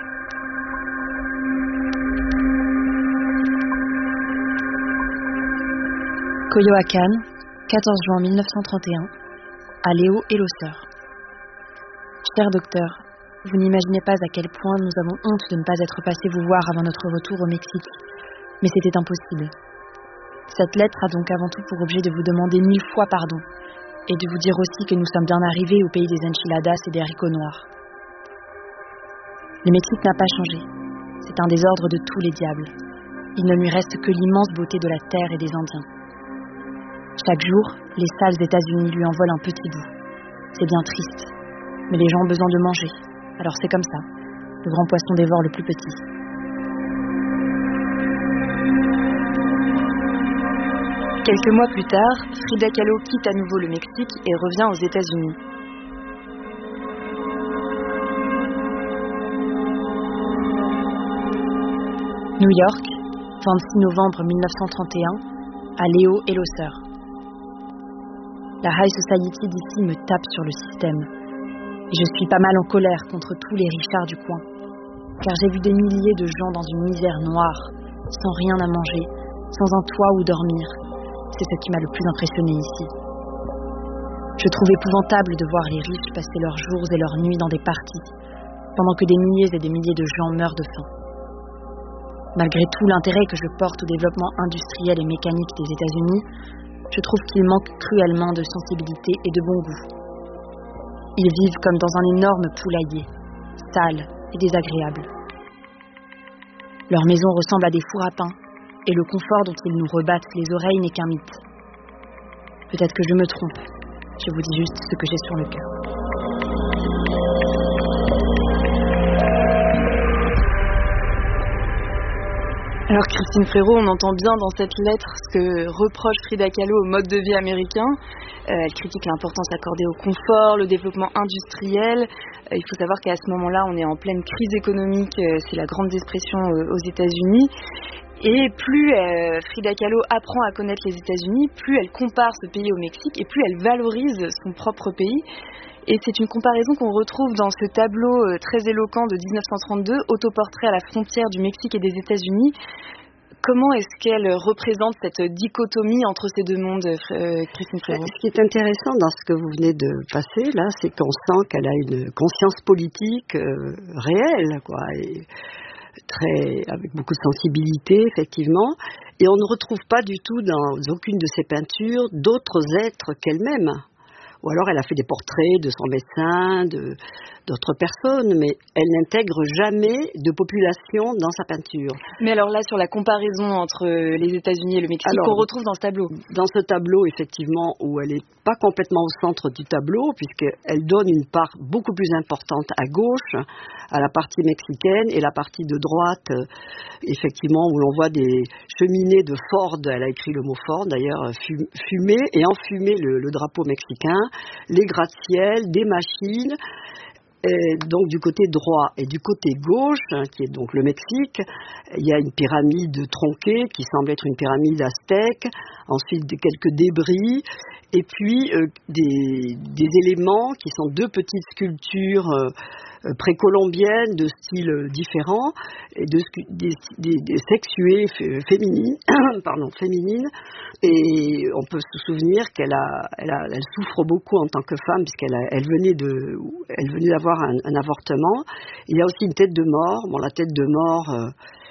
Coyoacán, quatorze juin mille neuf cent trente et un, à Léo et Losseur. Cher docteur, vous n'imaginez pas à quel point nous avons honte de ne pas être passés vous voir avant notre retour au Mexique, mais c'était impossible. Cette lettre a donc avant tout pour objet de vous demander mille fois pardon et de vous dire aussi que nous sommes bien arrivés au pays des enchiladas et des haricots noirs. Le Mexique n'a pas changé. C'est un désordre de tous les diables. Il ne lui reste que l'immense beauté de la terre et des Indiens. Chaque jour, les sales États-Unis lui en volent un petit bout. C'est bien triste, mais les gens ont besoin de manger. Alors c'est comme ça. Le grand poisson dévore le plus petit. Quelques mois plus tard, Frida Kahlo quitte à nouveau le Mexique et revient aux États-Unis. New York, vingt-six novembre mille neuf cent trente et un, à Léo et Losseur. La High Society d'ici me tape sur le système. Et je suis pas mal en colère contre tous les richards du coin. Car j'ai vu des milliers de gens dans une misère noire, sans rien à manger, sans un toit où dormir. C'est ce qui m'a le plus impressionné ici. Je trouve épouvantable de voir les riches passer leurs jours et leurs nuits dans des parties, pendant que des milliers et des milliers de gens meurent de faim. Malgré tout l'intérêt que je porte au développement industriel et mécanique des États-Unis, je trouve qu'il manque cruellement de sensibilité et de bon goût. Ils vivent comme dans un énorme poulailler, sale et désagréable. Leurs maisons ressemblent à des fours à pain, et le confort dont ils nous rebattent les oreilles n'est qu'un mythe. Peut-être que je me trompe, je vous dis juste ce que j'ai sur le cœur. Alors Christine Frérot, on entend bien dans cette lettre ce que reproche Frida Kahlo au mode de vie américain. Euh, elle critique l'importance accordée au confort, le développement industriel. Euh, il faut savoir qu'à ce moment-là, on est en pleine crise économique, euh, c'est la grande dépression euh, aux États-Unis. Et plus euh, Frida Kahlo apprend à connaître les États-Unis, plus elle compare ce pays au Mexique et plus elle valorise son propre pays. Et c'est une comparaison qu'on retrouve dans ce tableau euh, très éloquent de dix-neuf cent trente-deux, autoportrait à la frontière du Mexique et des États-Unis. Comment est-ce qu'elle représente cette dichotomie entre ces deux mondes, euh, Christine Frérot ? Ce qui est intéressant dans ce que vous venez de passer, là, c'est qu'on sent qu'elle a une conscience politique euh, réelle, quoi, et très, avec beaucoup de sensibilité, effectivement. Et on ne retrouve pas du tout dans aucune de ses peintures d'autres êtres qu'elle-même. ou alors elle a fait des portraits de son médecin, de, d'autres personnes, mais elle n'intègre jamais de population dans sa peinture. Mais alors là, sur la comparaison entre les États-Unis et le Mexique, alors, qu'on retrouve dans ce tableau. Dans ce tableau, effectivement, où elle n'est pas complètement au centre du tableau, puisqu'elle donne une part beaucoup plus importante à gauche, à la partie mexicaine, et la partie de droite, effectivement, où l'on voit des cheminées de Ford, elle a écrit le mot Ford d'ailleurs, fumé et enfumé le, le drapeau mexicain, les gratte-ciel, des machines. Et donc du côté droit et du côté gauche, hein, qui est donc le Mexique, il y a une pyramide tronquée qui semble être une pyramide aztèque, ensuite quelques débris, et puis euh, des, des éléments qui sont deux petites sculptures euh, précolombiennes de styles différents, et de, des, des, des sexuées féminines, pardon, féminines, et on peut se souvenir qu'elle a, elle a, elle souffre beaucoup en tant que femme puisqu'elle a, elle venait de, elle venait d'avoir un, un avortement. Il y a aussi une tête de mort. Bon, la tête de mort euh,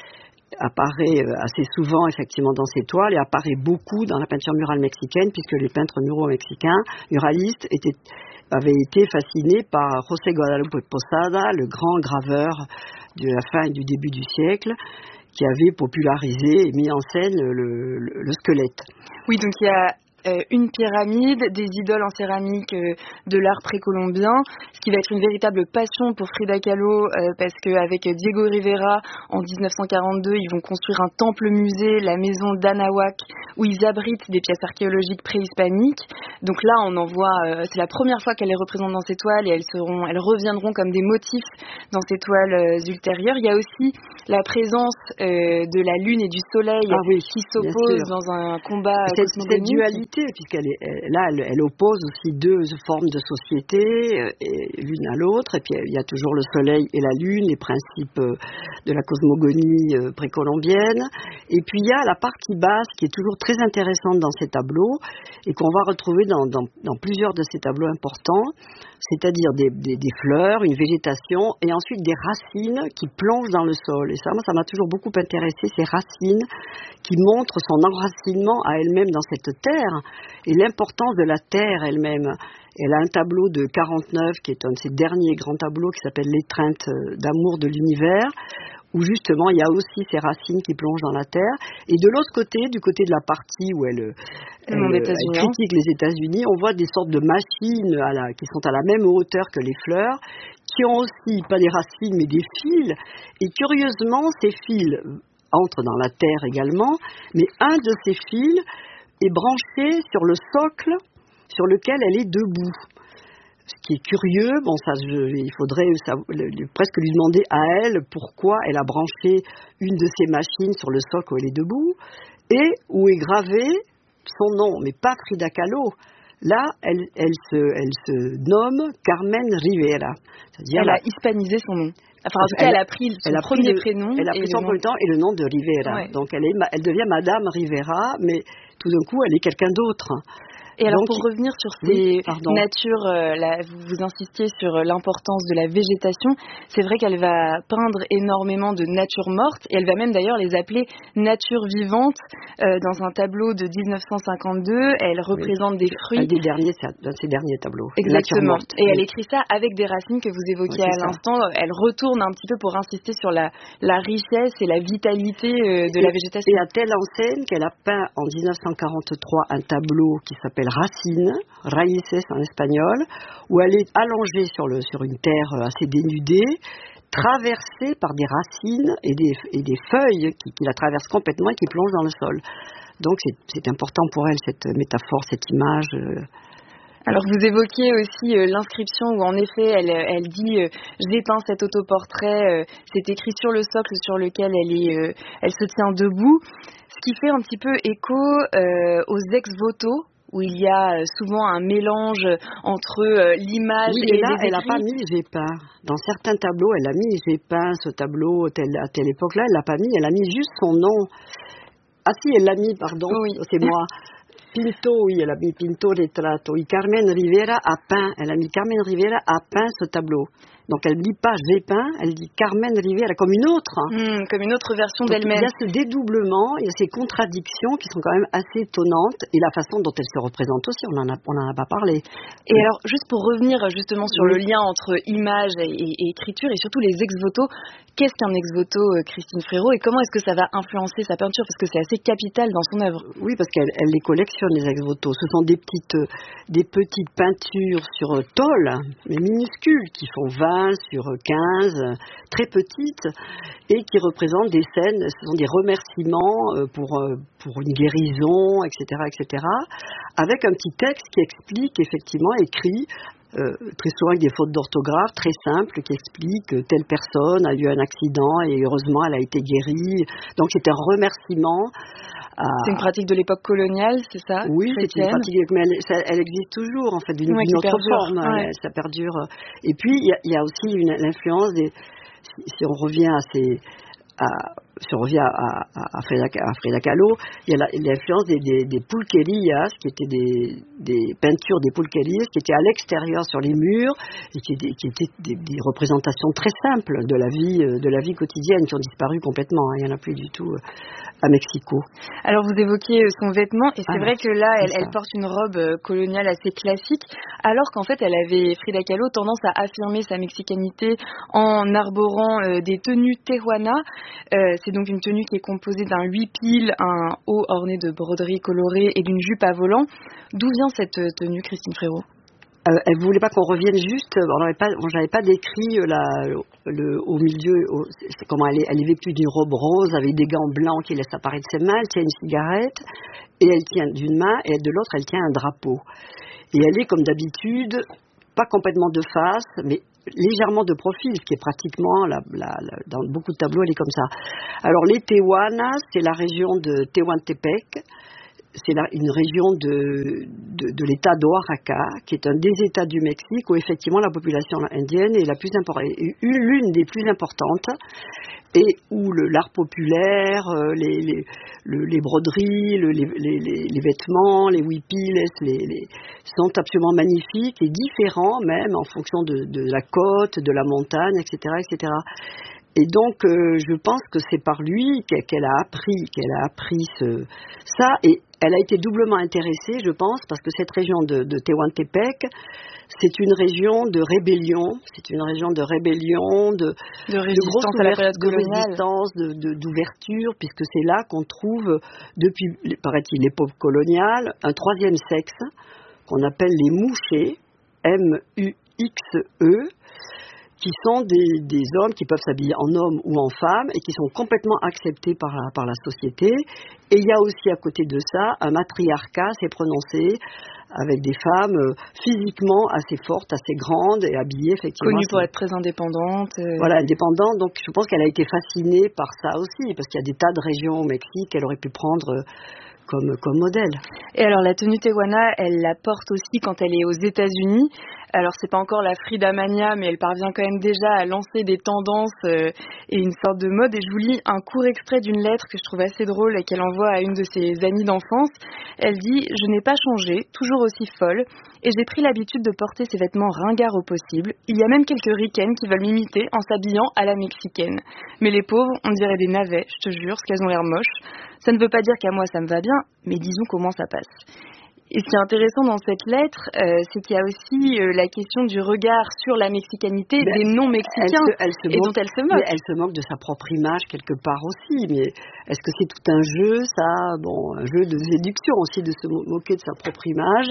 apparaît assez souvent effectivement dans ces toiles et apparaît beaucoup dans la peinture murale mexicaine puisque les peintres muraux mexicains, muralistes, étaient avaient été fascinés par José Guadalupe Posada, le grand graveur de la fin et du début du siècle, qui avait popularisé et mis en scène le, le, le squelette. Oui, donc il y a euh, une pyramide, des idoles en céramique euh, de l'art précolombien, ce qui va être une véritable passion pour Frida Kahlo, euh, parce qu'avec Diego Rivera, en dix-neuf cent quarante-deux, ils vont construire un temple-musée, la maison d'Anahuac, où ils abritent des pièces archéologiques préhispaniques. Donc là, on en voit, euh, c'est la première fois qu'elle les représente dans ces toiles, et elles seront, elles reviendront comme des motifs dans ces toiles euh, ultérieures. Il y a aussi la présence euh, de la lune et du soleil ah oui, qui s'opposent dans un combat cette, cosmogonique. Cette dualité, puisqu'elle est, elle, là, elle, elle oppose aussi deux formes de société, euh, et, l'une à l'autre, et puis il y a toujours le soleil et la lune, les principes euh, de la cosmogonie euh, précolombienne, et puis il y a la partie basse qui est toujours très intéressante dans ces tableaux, et qu'on va retrouver dans, dans, dans plusieurs de ces tableaux importants, c'est-à-dire des, des, des fleurs, une végétation, et ensuite des racines qui plongent dans le sol. Et ça, moi, ça m'a toujours beaucoup intéressé, ces racines qui montrent son enracinement à elle-même dans cette terre, et l'importance de la terre elle-même. Elle a un tableau de quarante-neuf, qui est un de ses derniers grands tableaux, qui s'appelle L'étreinte d'amour de l'univers, où justement il y a aussi ces racines qui plongent dans la terre. Et de l'autre côté, du côté de la partie où elle, elle, elle critique les États-Unis, on voit des sortes de machines à la, qui sont à la même hauteur que les fleurs, qui ont aussi, pas des racines, mais des fils. Et curieusement, ces fils entrent dans la terre également, mais un de ces fils est branché sur le socle sur lequel elle est debout. Ce qui est curieux, bon, ça, je, il faudrait ça, le, presque lui demander à elle pourquoi elle a branché une de ces machines sur le socle où elle est debout, et où est gravé son nom, mais pas Frida Kahlo. Là, elle, elle, se, elle se nomme Carmen Rivera. C'est-à-dire elle a hispanisé son nom. Enfin, en tout cas, elle, elle a pris son elle a premier pris le, prénom. Elle a pris son premier temps et le nom de Rivera. Ouais. Donc, elle, est, elle devient Madame Rivera, mais tout d'un coup, elle est quelqu'un d'autre. Et alors, donc, pour revenir sur ces oui, natures, euh, là, vous, vous insistiez sur l'importance de la végétation. C'est vrai qu'elle va peindre énormément de natures mortes, et elle va même d'ailleurs les appeler natures vivantes. Euh, dans un tableau de dix-neuf cent cinquante-deux, elle représente oui. des fruits. Un des derniers, un de ses derniers tableaux. Exactement. Et oui. elle écrit ça avec des racines que vous évoquiez oui, à l'instant. Ça. Elle retourne un petit peu pour insister sur la, la richesse et la vitalité euh, de et, la végétation. Et à telle enseigne qu'elle a peint en dix-neuf cent quarante-trois un tableau qui s'appelle Racines, raíces en espagnol, où elle est allongée sur, le, sur une terre assez dénudée, traversée par des racines et des, et des feuilles qui, qui la traversent complètement et qui plongent dans le sol. Donc c'est, c'est important pour elle, cette métaphore, cette image. Alors vous évoquiez aussi euh, l'inscription où en effet elle, elle dit euh, « J'ai peint cet autoportrait, euh, c'est écrit sur le socle sur lequel elle, est, euh, elle se tient debout », ce qui fait un petit peu écho euh, aux ex-voto, où il y a souvent un mélange entre euh, l'image oui, et là, les écrits. Elle n'a pas mis « j'ai peint ». Dans certains tableaux, elle a mis « j'ai peint ce tableau tel, à telle époque ». Là, elle l'a pas mis, elle a mis juste son nom. Ah si, elle l'a mis, pardon, oui. c'est moi. Pinto, oui, elle a mis Pinto Retrato. Et Carmen Rivera a peint, elle a mis Carmen Rivera a peint ce tableau. Donc elle ne dit pas j'ai peint, elle dit Carmen Rivera comme une autre. Mmh, comme une autre version Donc, d'elle-même. Il y a ce dédoublement, il y a ces contradictions qui sont quand même assez étonnantes et la façon dont elle se représente aussi, on n'en a, on en a pas parlé. Et alors, juste pour revenir justement sur oui. le lien entre image et, et, et écriture et surtout les ex-voto, qu'est-ce qu'un ex-voto, Christine Frérot, et comment est-ce que ça va influencer sa peinture, parce que c'est assez capital dans son œuvre. Oui, parce qu'elle elle les collectionne, les ex-voto. Ce sont des petites, des petites peintures sur tôle, mais minuscules, qui font vingt sur quinze, très petites, et qui représentent des scènes, ce sont des remerciements pour, pour une guérison, et cetera, et cetera, avec un petit texte qui explique, effectivement, écrit, Euh, très souvent avec des fautes d'orthographe très simples qui expliquent que telle personne a eu un accident et heureusement elle a été guérie. Donc c'est un remerciement. À... C'est une pratique de l'époque coloniale, c'est ça? Oui, c'est une pratique, mais elle, ça, elle existe toujours en fait d'une ouais, autre perdure. forme. Ouais. Elle, ça perdure. Et puis il y, y a aussi une, l'influence des. Si, si on revient à ces. À, si on revient à, à, à, Frida, à Frida Kahlo, il y a la, l'influence des, des, des pulquerías, qui étaient des, des peintures des pulquerías, qui étaient à l'extérieur sur les murs, et qui étaient, qui étaient des, des représentations très simples de la vie, de la vie quotidienne, qui ont disparu complètement. Hein, il n'y en a plus du tout à Mexico. Alors vous évoquiez son vêtement, et c'est ah, vrai que là, elle, elle porte une robe coloniale assez classique, alors qu'en fait, elle avait, Frida Kahlo, tendance à affirmer sa mexicanité en arborant euh, des tenues tehuana. Euh, c'est donc une tenue qui est composée d'un huipil, un haut orné de broderies colorées et d'une jupe à volant. D'où vient cette tenue, Christine Frérot? Euh, elle ne voulait pas qu'on revienne juste, on n'avait pas, bon, j'avais pas décrit la, le, au milieu, au, c'est comment elle est, elle est vêtue d'une robe rose avec des gants blancs qui laissent apparaître ses mains, elle tient une cigarette, et elle tient d'une main, et de l'autre elle tient un drapeau. Et elle est comme d'habitude, pas complètement de face, mais légèrement de profil, ce qui est pratiquement, la, la, la, dans beaucoup de tableaux, elle est comme ça. Alors les Tehuanas, c'est la région de Tehuantepec, c'est la, une région de, de, de l'état d'Oaxaca, qui est un des états du Mexique où effectivement la population indienne est la plus importante, l'une des plus importantes, et où le, l'art populaire, les, les, le, les broderies, le, les, les, les vêtements, les huipiles, les, les, sont absolument magnifiques et différents même en fonction de, de la côte, de la montagne, et cetera, et cetera. Et donc, euh, je pense que c'est par lui qu'elle a appris, qu'elle a appris ce, ça, et elle a été doublement intéressée, je pense, parce que cette région de, de Tehuantepec, c'est une région de rébellion, c'est une région de rébellion, de, de résistance de à la période coloniale, de résistance, de, de, d'ouverture, puisque c'est là qu'on trouve, depuis, paraît-il, l'époque coloniale, un troisième sexe qu'on appelle les mouchés, M U X E, qui sont des, des hommes qui peuvent s'habiller en homme ou en femme et qui sont complètement acceptés par la, par la société. Et il y a aussi à côté de ça un matriarcat, c'est prononcé, avec des femmes physiquement assez fortes, assez grandes et habillées effectivement. Connues pour être très indépendantes. Euh... Voilà, indépendantes. Donc je pense qu'elle a été fascinée par ça aussi, parce qu'il y a des tas de régions au Mexique qu'elle aurait pu prendre comme, comme modèle. Et alors la tenue tehuana, elle la porte aussi quand elle est aux États-Unis. Alors c'est pas encore la Frida Mania, mais elle parvient quand même déjà à lancer des tendances euh, et une sorte de mode. Et je vous lis un court extrait d'une lettre que je trouve assez drôle et qu'elle envoie à une de ses amies d'enfance. Elle dit « Je n'ai pas changé, toujours aussi folle, et j'ai pris l'habitude de porter ces vêtements ringards au possible. Il y a même quelques ricaines qui veulent m'imiter en s'habillant à la mexicaine. Mais les pauvres, on dirait des navets, je te jure, parce qu'elles ont l'air moches. Ça ne veut pas dire qu'à moi ça me va bien, mais disons comment ça passe. » Et ce qui est intéressant dans cette lettre, euh, c'est qu'il y a aussi euh, la question du regard sur la mexicanité ben, des non-mexicains elle se, elle se et moque, dont elle se moque. Elle se moque de sa propre image quelque part aussi, mais est-ce que c'est tout un jeu, ça, bon, un jeu de séduction aussi de se moquer de sa propre image?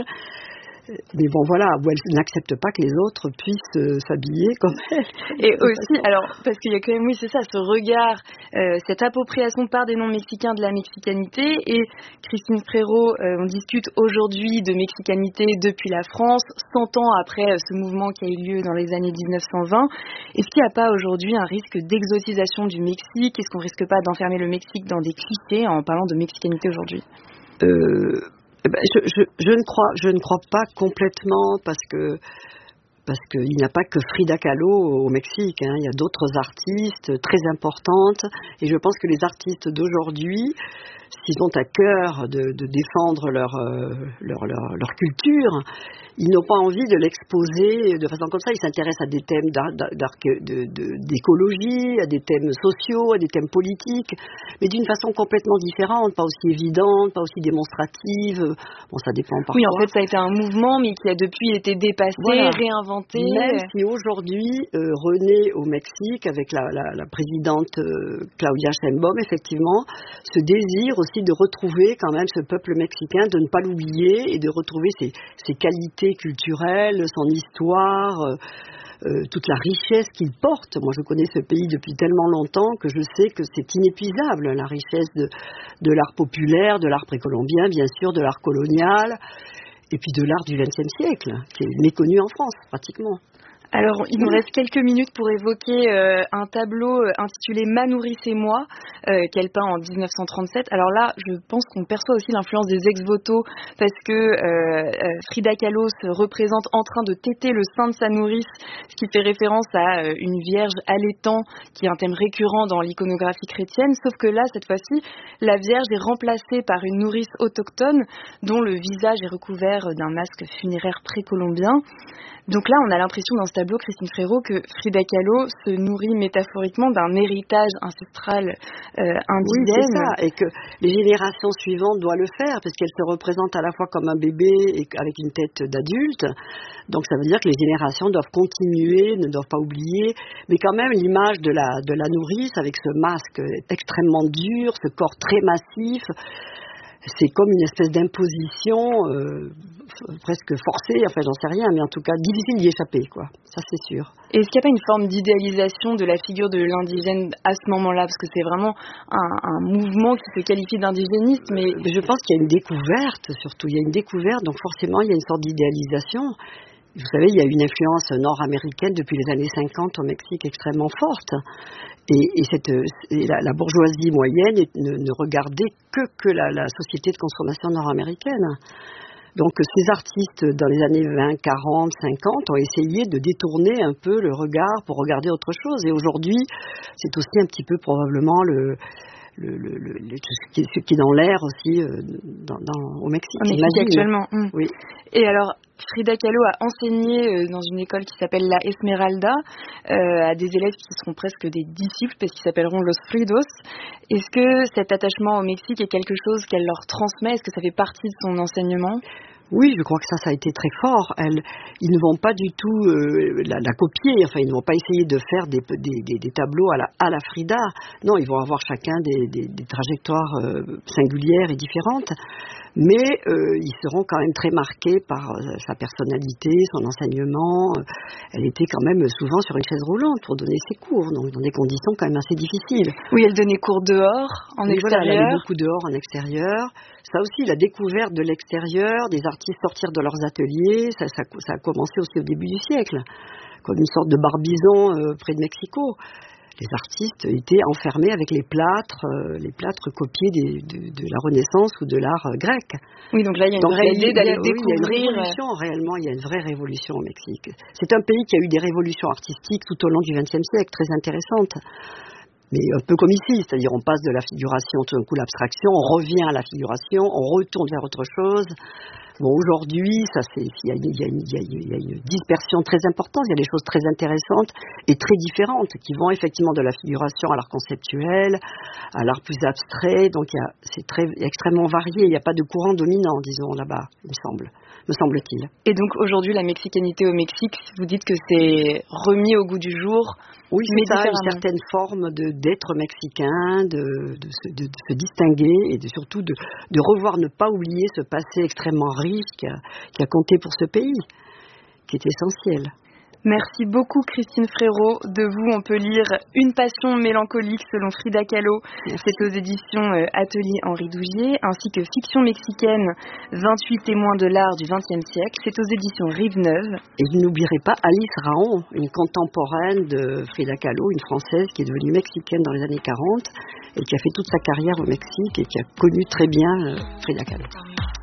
Mais bon, voilà, où elle n'accepte pas que les autres puissent euh, s'habiller comme elle. Et aussi, alors, parce qu'il y a quand même, oui, c'est ça, ce regard, euh, cette appropriation par des non-mexicains de la mexicanité. Et Christine Frérot, euh, on discute aujourd'hui de mexicanité depuis la France, cent ans après euh, ce mouvement qui a eu lieu dans les années dix-neuf cent vingt. Est-ce qu'il n'y a pas aujourd'hui un risque d'exotisation du Mexique? Est-ce qu'on risque pas d'enfermer le Mexique dans des clichés en parlant de mexicanité aujourd'hui? euh... Eh ben, je, je, je, ne crois, je ne crois pas complètement parce que parce qu'il n'y a pas que Frida Kahlo au Mexique, hein. Il y a d'autres artistes très importantes et je pense que les artistes d'aujourd'hui s'ils ont à cœur de, de défendre leur, euh, leur, leur, leur culture, ils n'ont pas envie de l'exposer de façon comme ça. Ils s'intéressent à des thèmes d'ar- d'ar- de, de, d'écologie, à des thèmes sociaux, à des thèmes politiques, mais d'une façon complètement différente, pas aussi évidente, pas aussi démonstrative. Bon, ça dépend parfois. Oui, en fait, ça a été un mouvement, mais qui a depuis été dépassé, voilà. réinventé. Même si aujourd'hui, euh, renaît au Mexique avec la, la, la présidente euh, Claudia Sheinbaum, effectivement, ce désir aussi de retrouver quand même ce peuple mexicain, de ne pas l'oublier et de retrouver ses, ses qualités culturelle, son histoire, euh, euh, toute la richesse qu'il porte. Moi, je connais ce pays depuis tellement longtemps que je sais que c'est inépuisable, la richesse de, de l'art populaire, de l'art précolombien, bien sûr, de l'art colonial, et puis de l'art du vingtième siècle, qui est méconnu en France, pratiquement. Alors, il nous reste quelques minutes pour évoquer euh, un tableau intitulé Ma nourrice et moi, euh, qu'elle peint en dix-neuf cent trente-sept. Alors là, je pense qu'on perçoit aussi l'influence des ex-voto, parce que euh, Frida Kahlo se représente en train de téter le sein de sa nourrice, ce qui fait référence à euh, une vierge allaitant, qui est un thème récurrent dans l'iconographie chrétienne, sauf que là, cette fois-ci, la vierge est remplacée par une nourrice autochtone, dont le visage est recouvert d'un masque funéraire précolombien. Donc là, on a l'impression dans ce tableau, Christine Frérot, que Frida Kahlo se nourrit métaphoriquement d'un héritage ancestral euh, indigène. Oui, c'est ça, et que les générations suivantes doivent le faire, parce qu'elle se représente à la fois comme un bébé et avec une tête d'adulte. Donc ça veut dire que les générations doivent continuer, ne doivent pas oublier, mais quand même l'image de la, de la nourrice avec ce masque extrêmement dur, ce corps très massif, c'est comme une espèce d'imposition euh, presque forcée, enfin j'en sais rien, mais en tout cas difficile d'y échapper, quoi. Ça c'est sûr. Et est-ce qu'il n'y a pas une forme d'idéalisation de la figure de l'indigène à ce moment-là, parce que c'est vraiment un, un mouvement qui se qualifie d'indigéniste, mais... Je pense qu'il y a une découverte, surtout, il y a une découverte, donc forcément il y a une sorte d'idéalisation. Vous savez, il y a une influence nord-américaine depuis les années cinquante au Mexique extrêmement forte. Et, et, cette, et la, la bourgeoisie moyenne ne, ne regardait que, que la, la société de consommation nord-américaine. Donc ces artistes dans les années vingt, quarante, cinquante ont essayé de détourner un peu le regard pour regarder autre chose. Et aujourd'hui, c'est aussi un petit peu probablement le... Le, le, le, le, ce, qui est, ce qui est dans l'air aussi euh, dans, dans, au Mexique. Au Mexique actuellement. Mmh. Oui. Et alors, Frida Kahlo a enseigné euh, dans une école qui s'appelle la Esmeralda euh, à des élèves qui seront presque des disciples parce qu'ils s'appelleront Los Fridos. Est-ce que cet attachement au Mexique est quelque chose qu'elle leur transmet? Est-ce que ça fait partie de son enseignement? Oui, je crois que ça, ça a été très fort. Elles, ils ne vont pas du tout euh, la, la copier, enfin, ils ne vont pas essayer de faire des, des, des, des tableaux à la, à la Frida. Non, ils vont avoir chacun des, des, des trajectoires euh, singulières et différentes, mais euh, ils seront quand même très marqués par euh, sa personnalité, son enseignement. Elle était quand même souvent sur une chaise roulante pour donner ses cours, donc dans des conditions quand même assez difficiles. Oui, elle donnait cours dehors, en oui, extérieur. Voilà, elle allait beaucoup dehors, en extérieur. Ça aussi, la découverte de l'extérieur, des artistes sortir de leurs ateliers, ça, ça, ça a commencé aussi au début du siècle, comme une sorte de barbizon euh, près de Mexico. Les artistes étaient enfermés avec les plâtres, euh, les plâtres copiés des, de, de la Renaissance ou de l'art euh, grec. Oui, donc là, il y a une donc, vraie idée d'aller oui, découvrir. Il y a une révolution, réellement, il y a une vraie révolution au Mexique. C'est un pays qui a eu des révolutions artistiques tout au long du vingtième siècle, très intéressantes. Mais un peu comme ici, c'est-à-dire on passe de la figuration, tout d'un coup l'abstraction, on revient à la figuration, on retourne vers autre chose. Bon, aujourd'hui, ça c'est, il y a, il y a, il y a, il y a une dispersion très importante, il y a des choses très intéressantes et très différentes qui vont effectivement de la figuration à l'art conceptuel, à l'art plus abstrait, donc il y a, c'est très, extrêmement varié, il n'y a pas de courant dominant, disons, là-bas, il me semble. Me semble-t-il. Et donc aujourd'hui, la mexicanité au Mexique, vous dites que c'est remis au goût du jour. Oui, c'est ça, une certaine forme de, d'être mexicain, de, de, se, de, de se distinguer et de, surtout de, de revoir, ne pas oublier ce passé extrêmement riche qui a, qui a compté pour ce pays, qui est essentiel. Merci beaucoup Christine Frérot. De vous, on peut lire Une passion mélancolique selon Frida Kahlo. Merci. C'est aux éditions euh, Atelier Henri Dougier, ainsi que Fiction mexicaine, vingt-huit témoins de l'art du vingtième siècle. C'est aux éditions Rive Neuve. Et vous n'oublierez pas Alice Raon, une contemporaine de Frida Kahlo, une Française qui est devenue mexicaine dans les années quarante et qui a fait toute sa carrière au Mexique et qui a connu très bien euh, Frida Kahlo.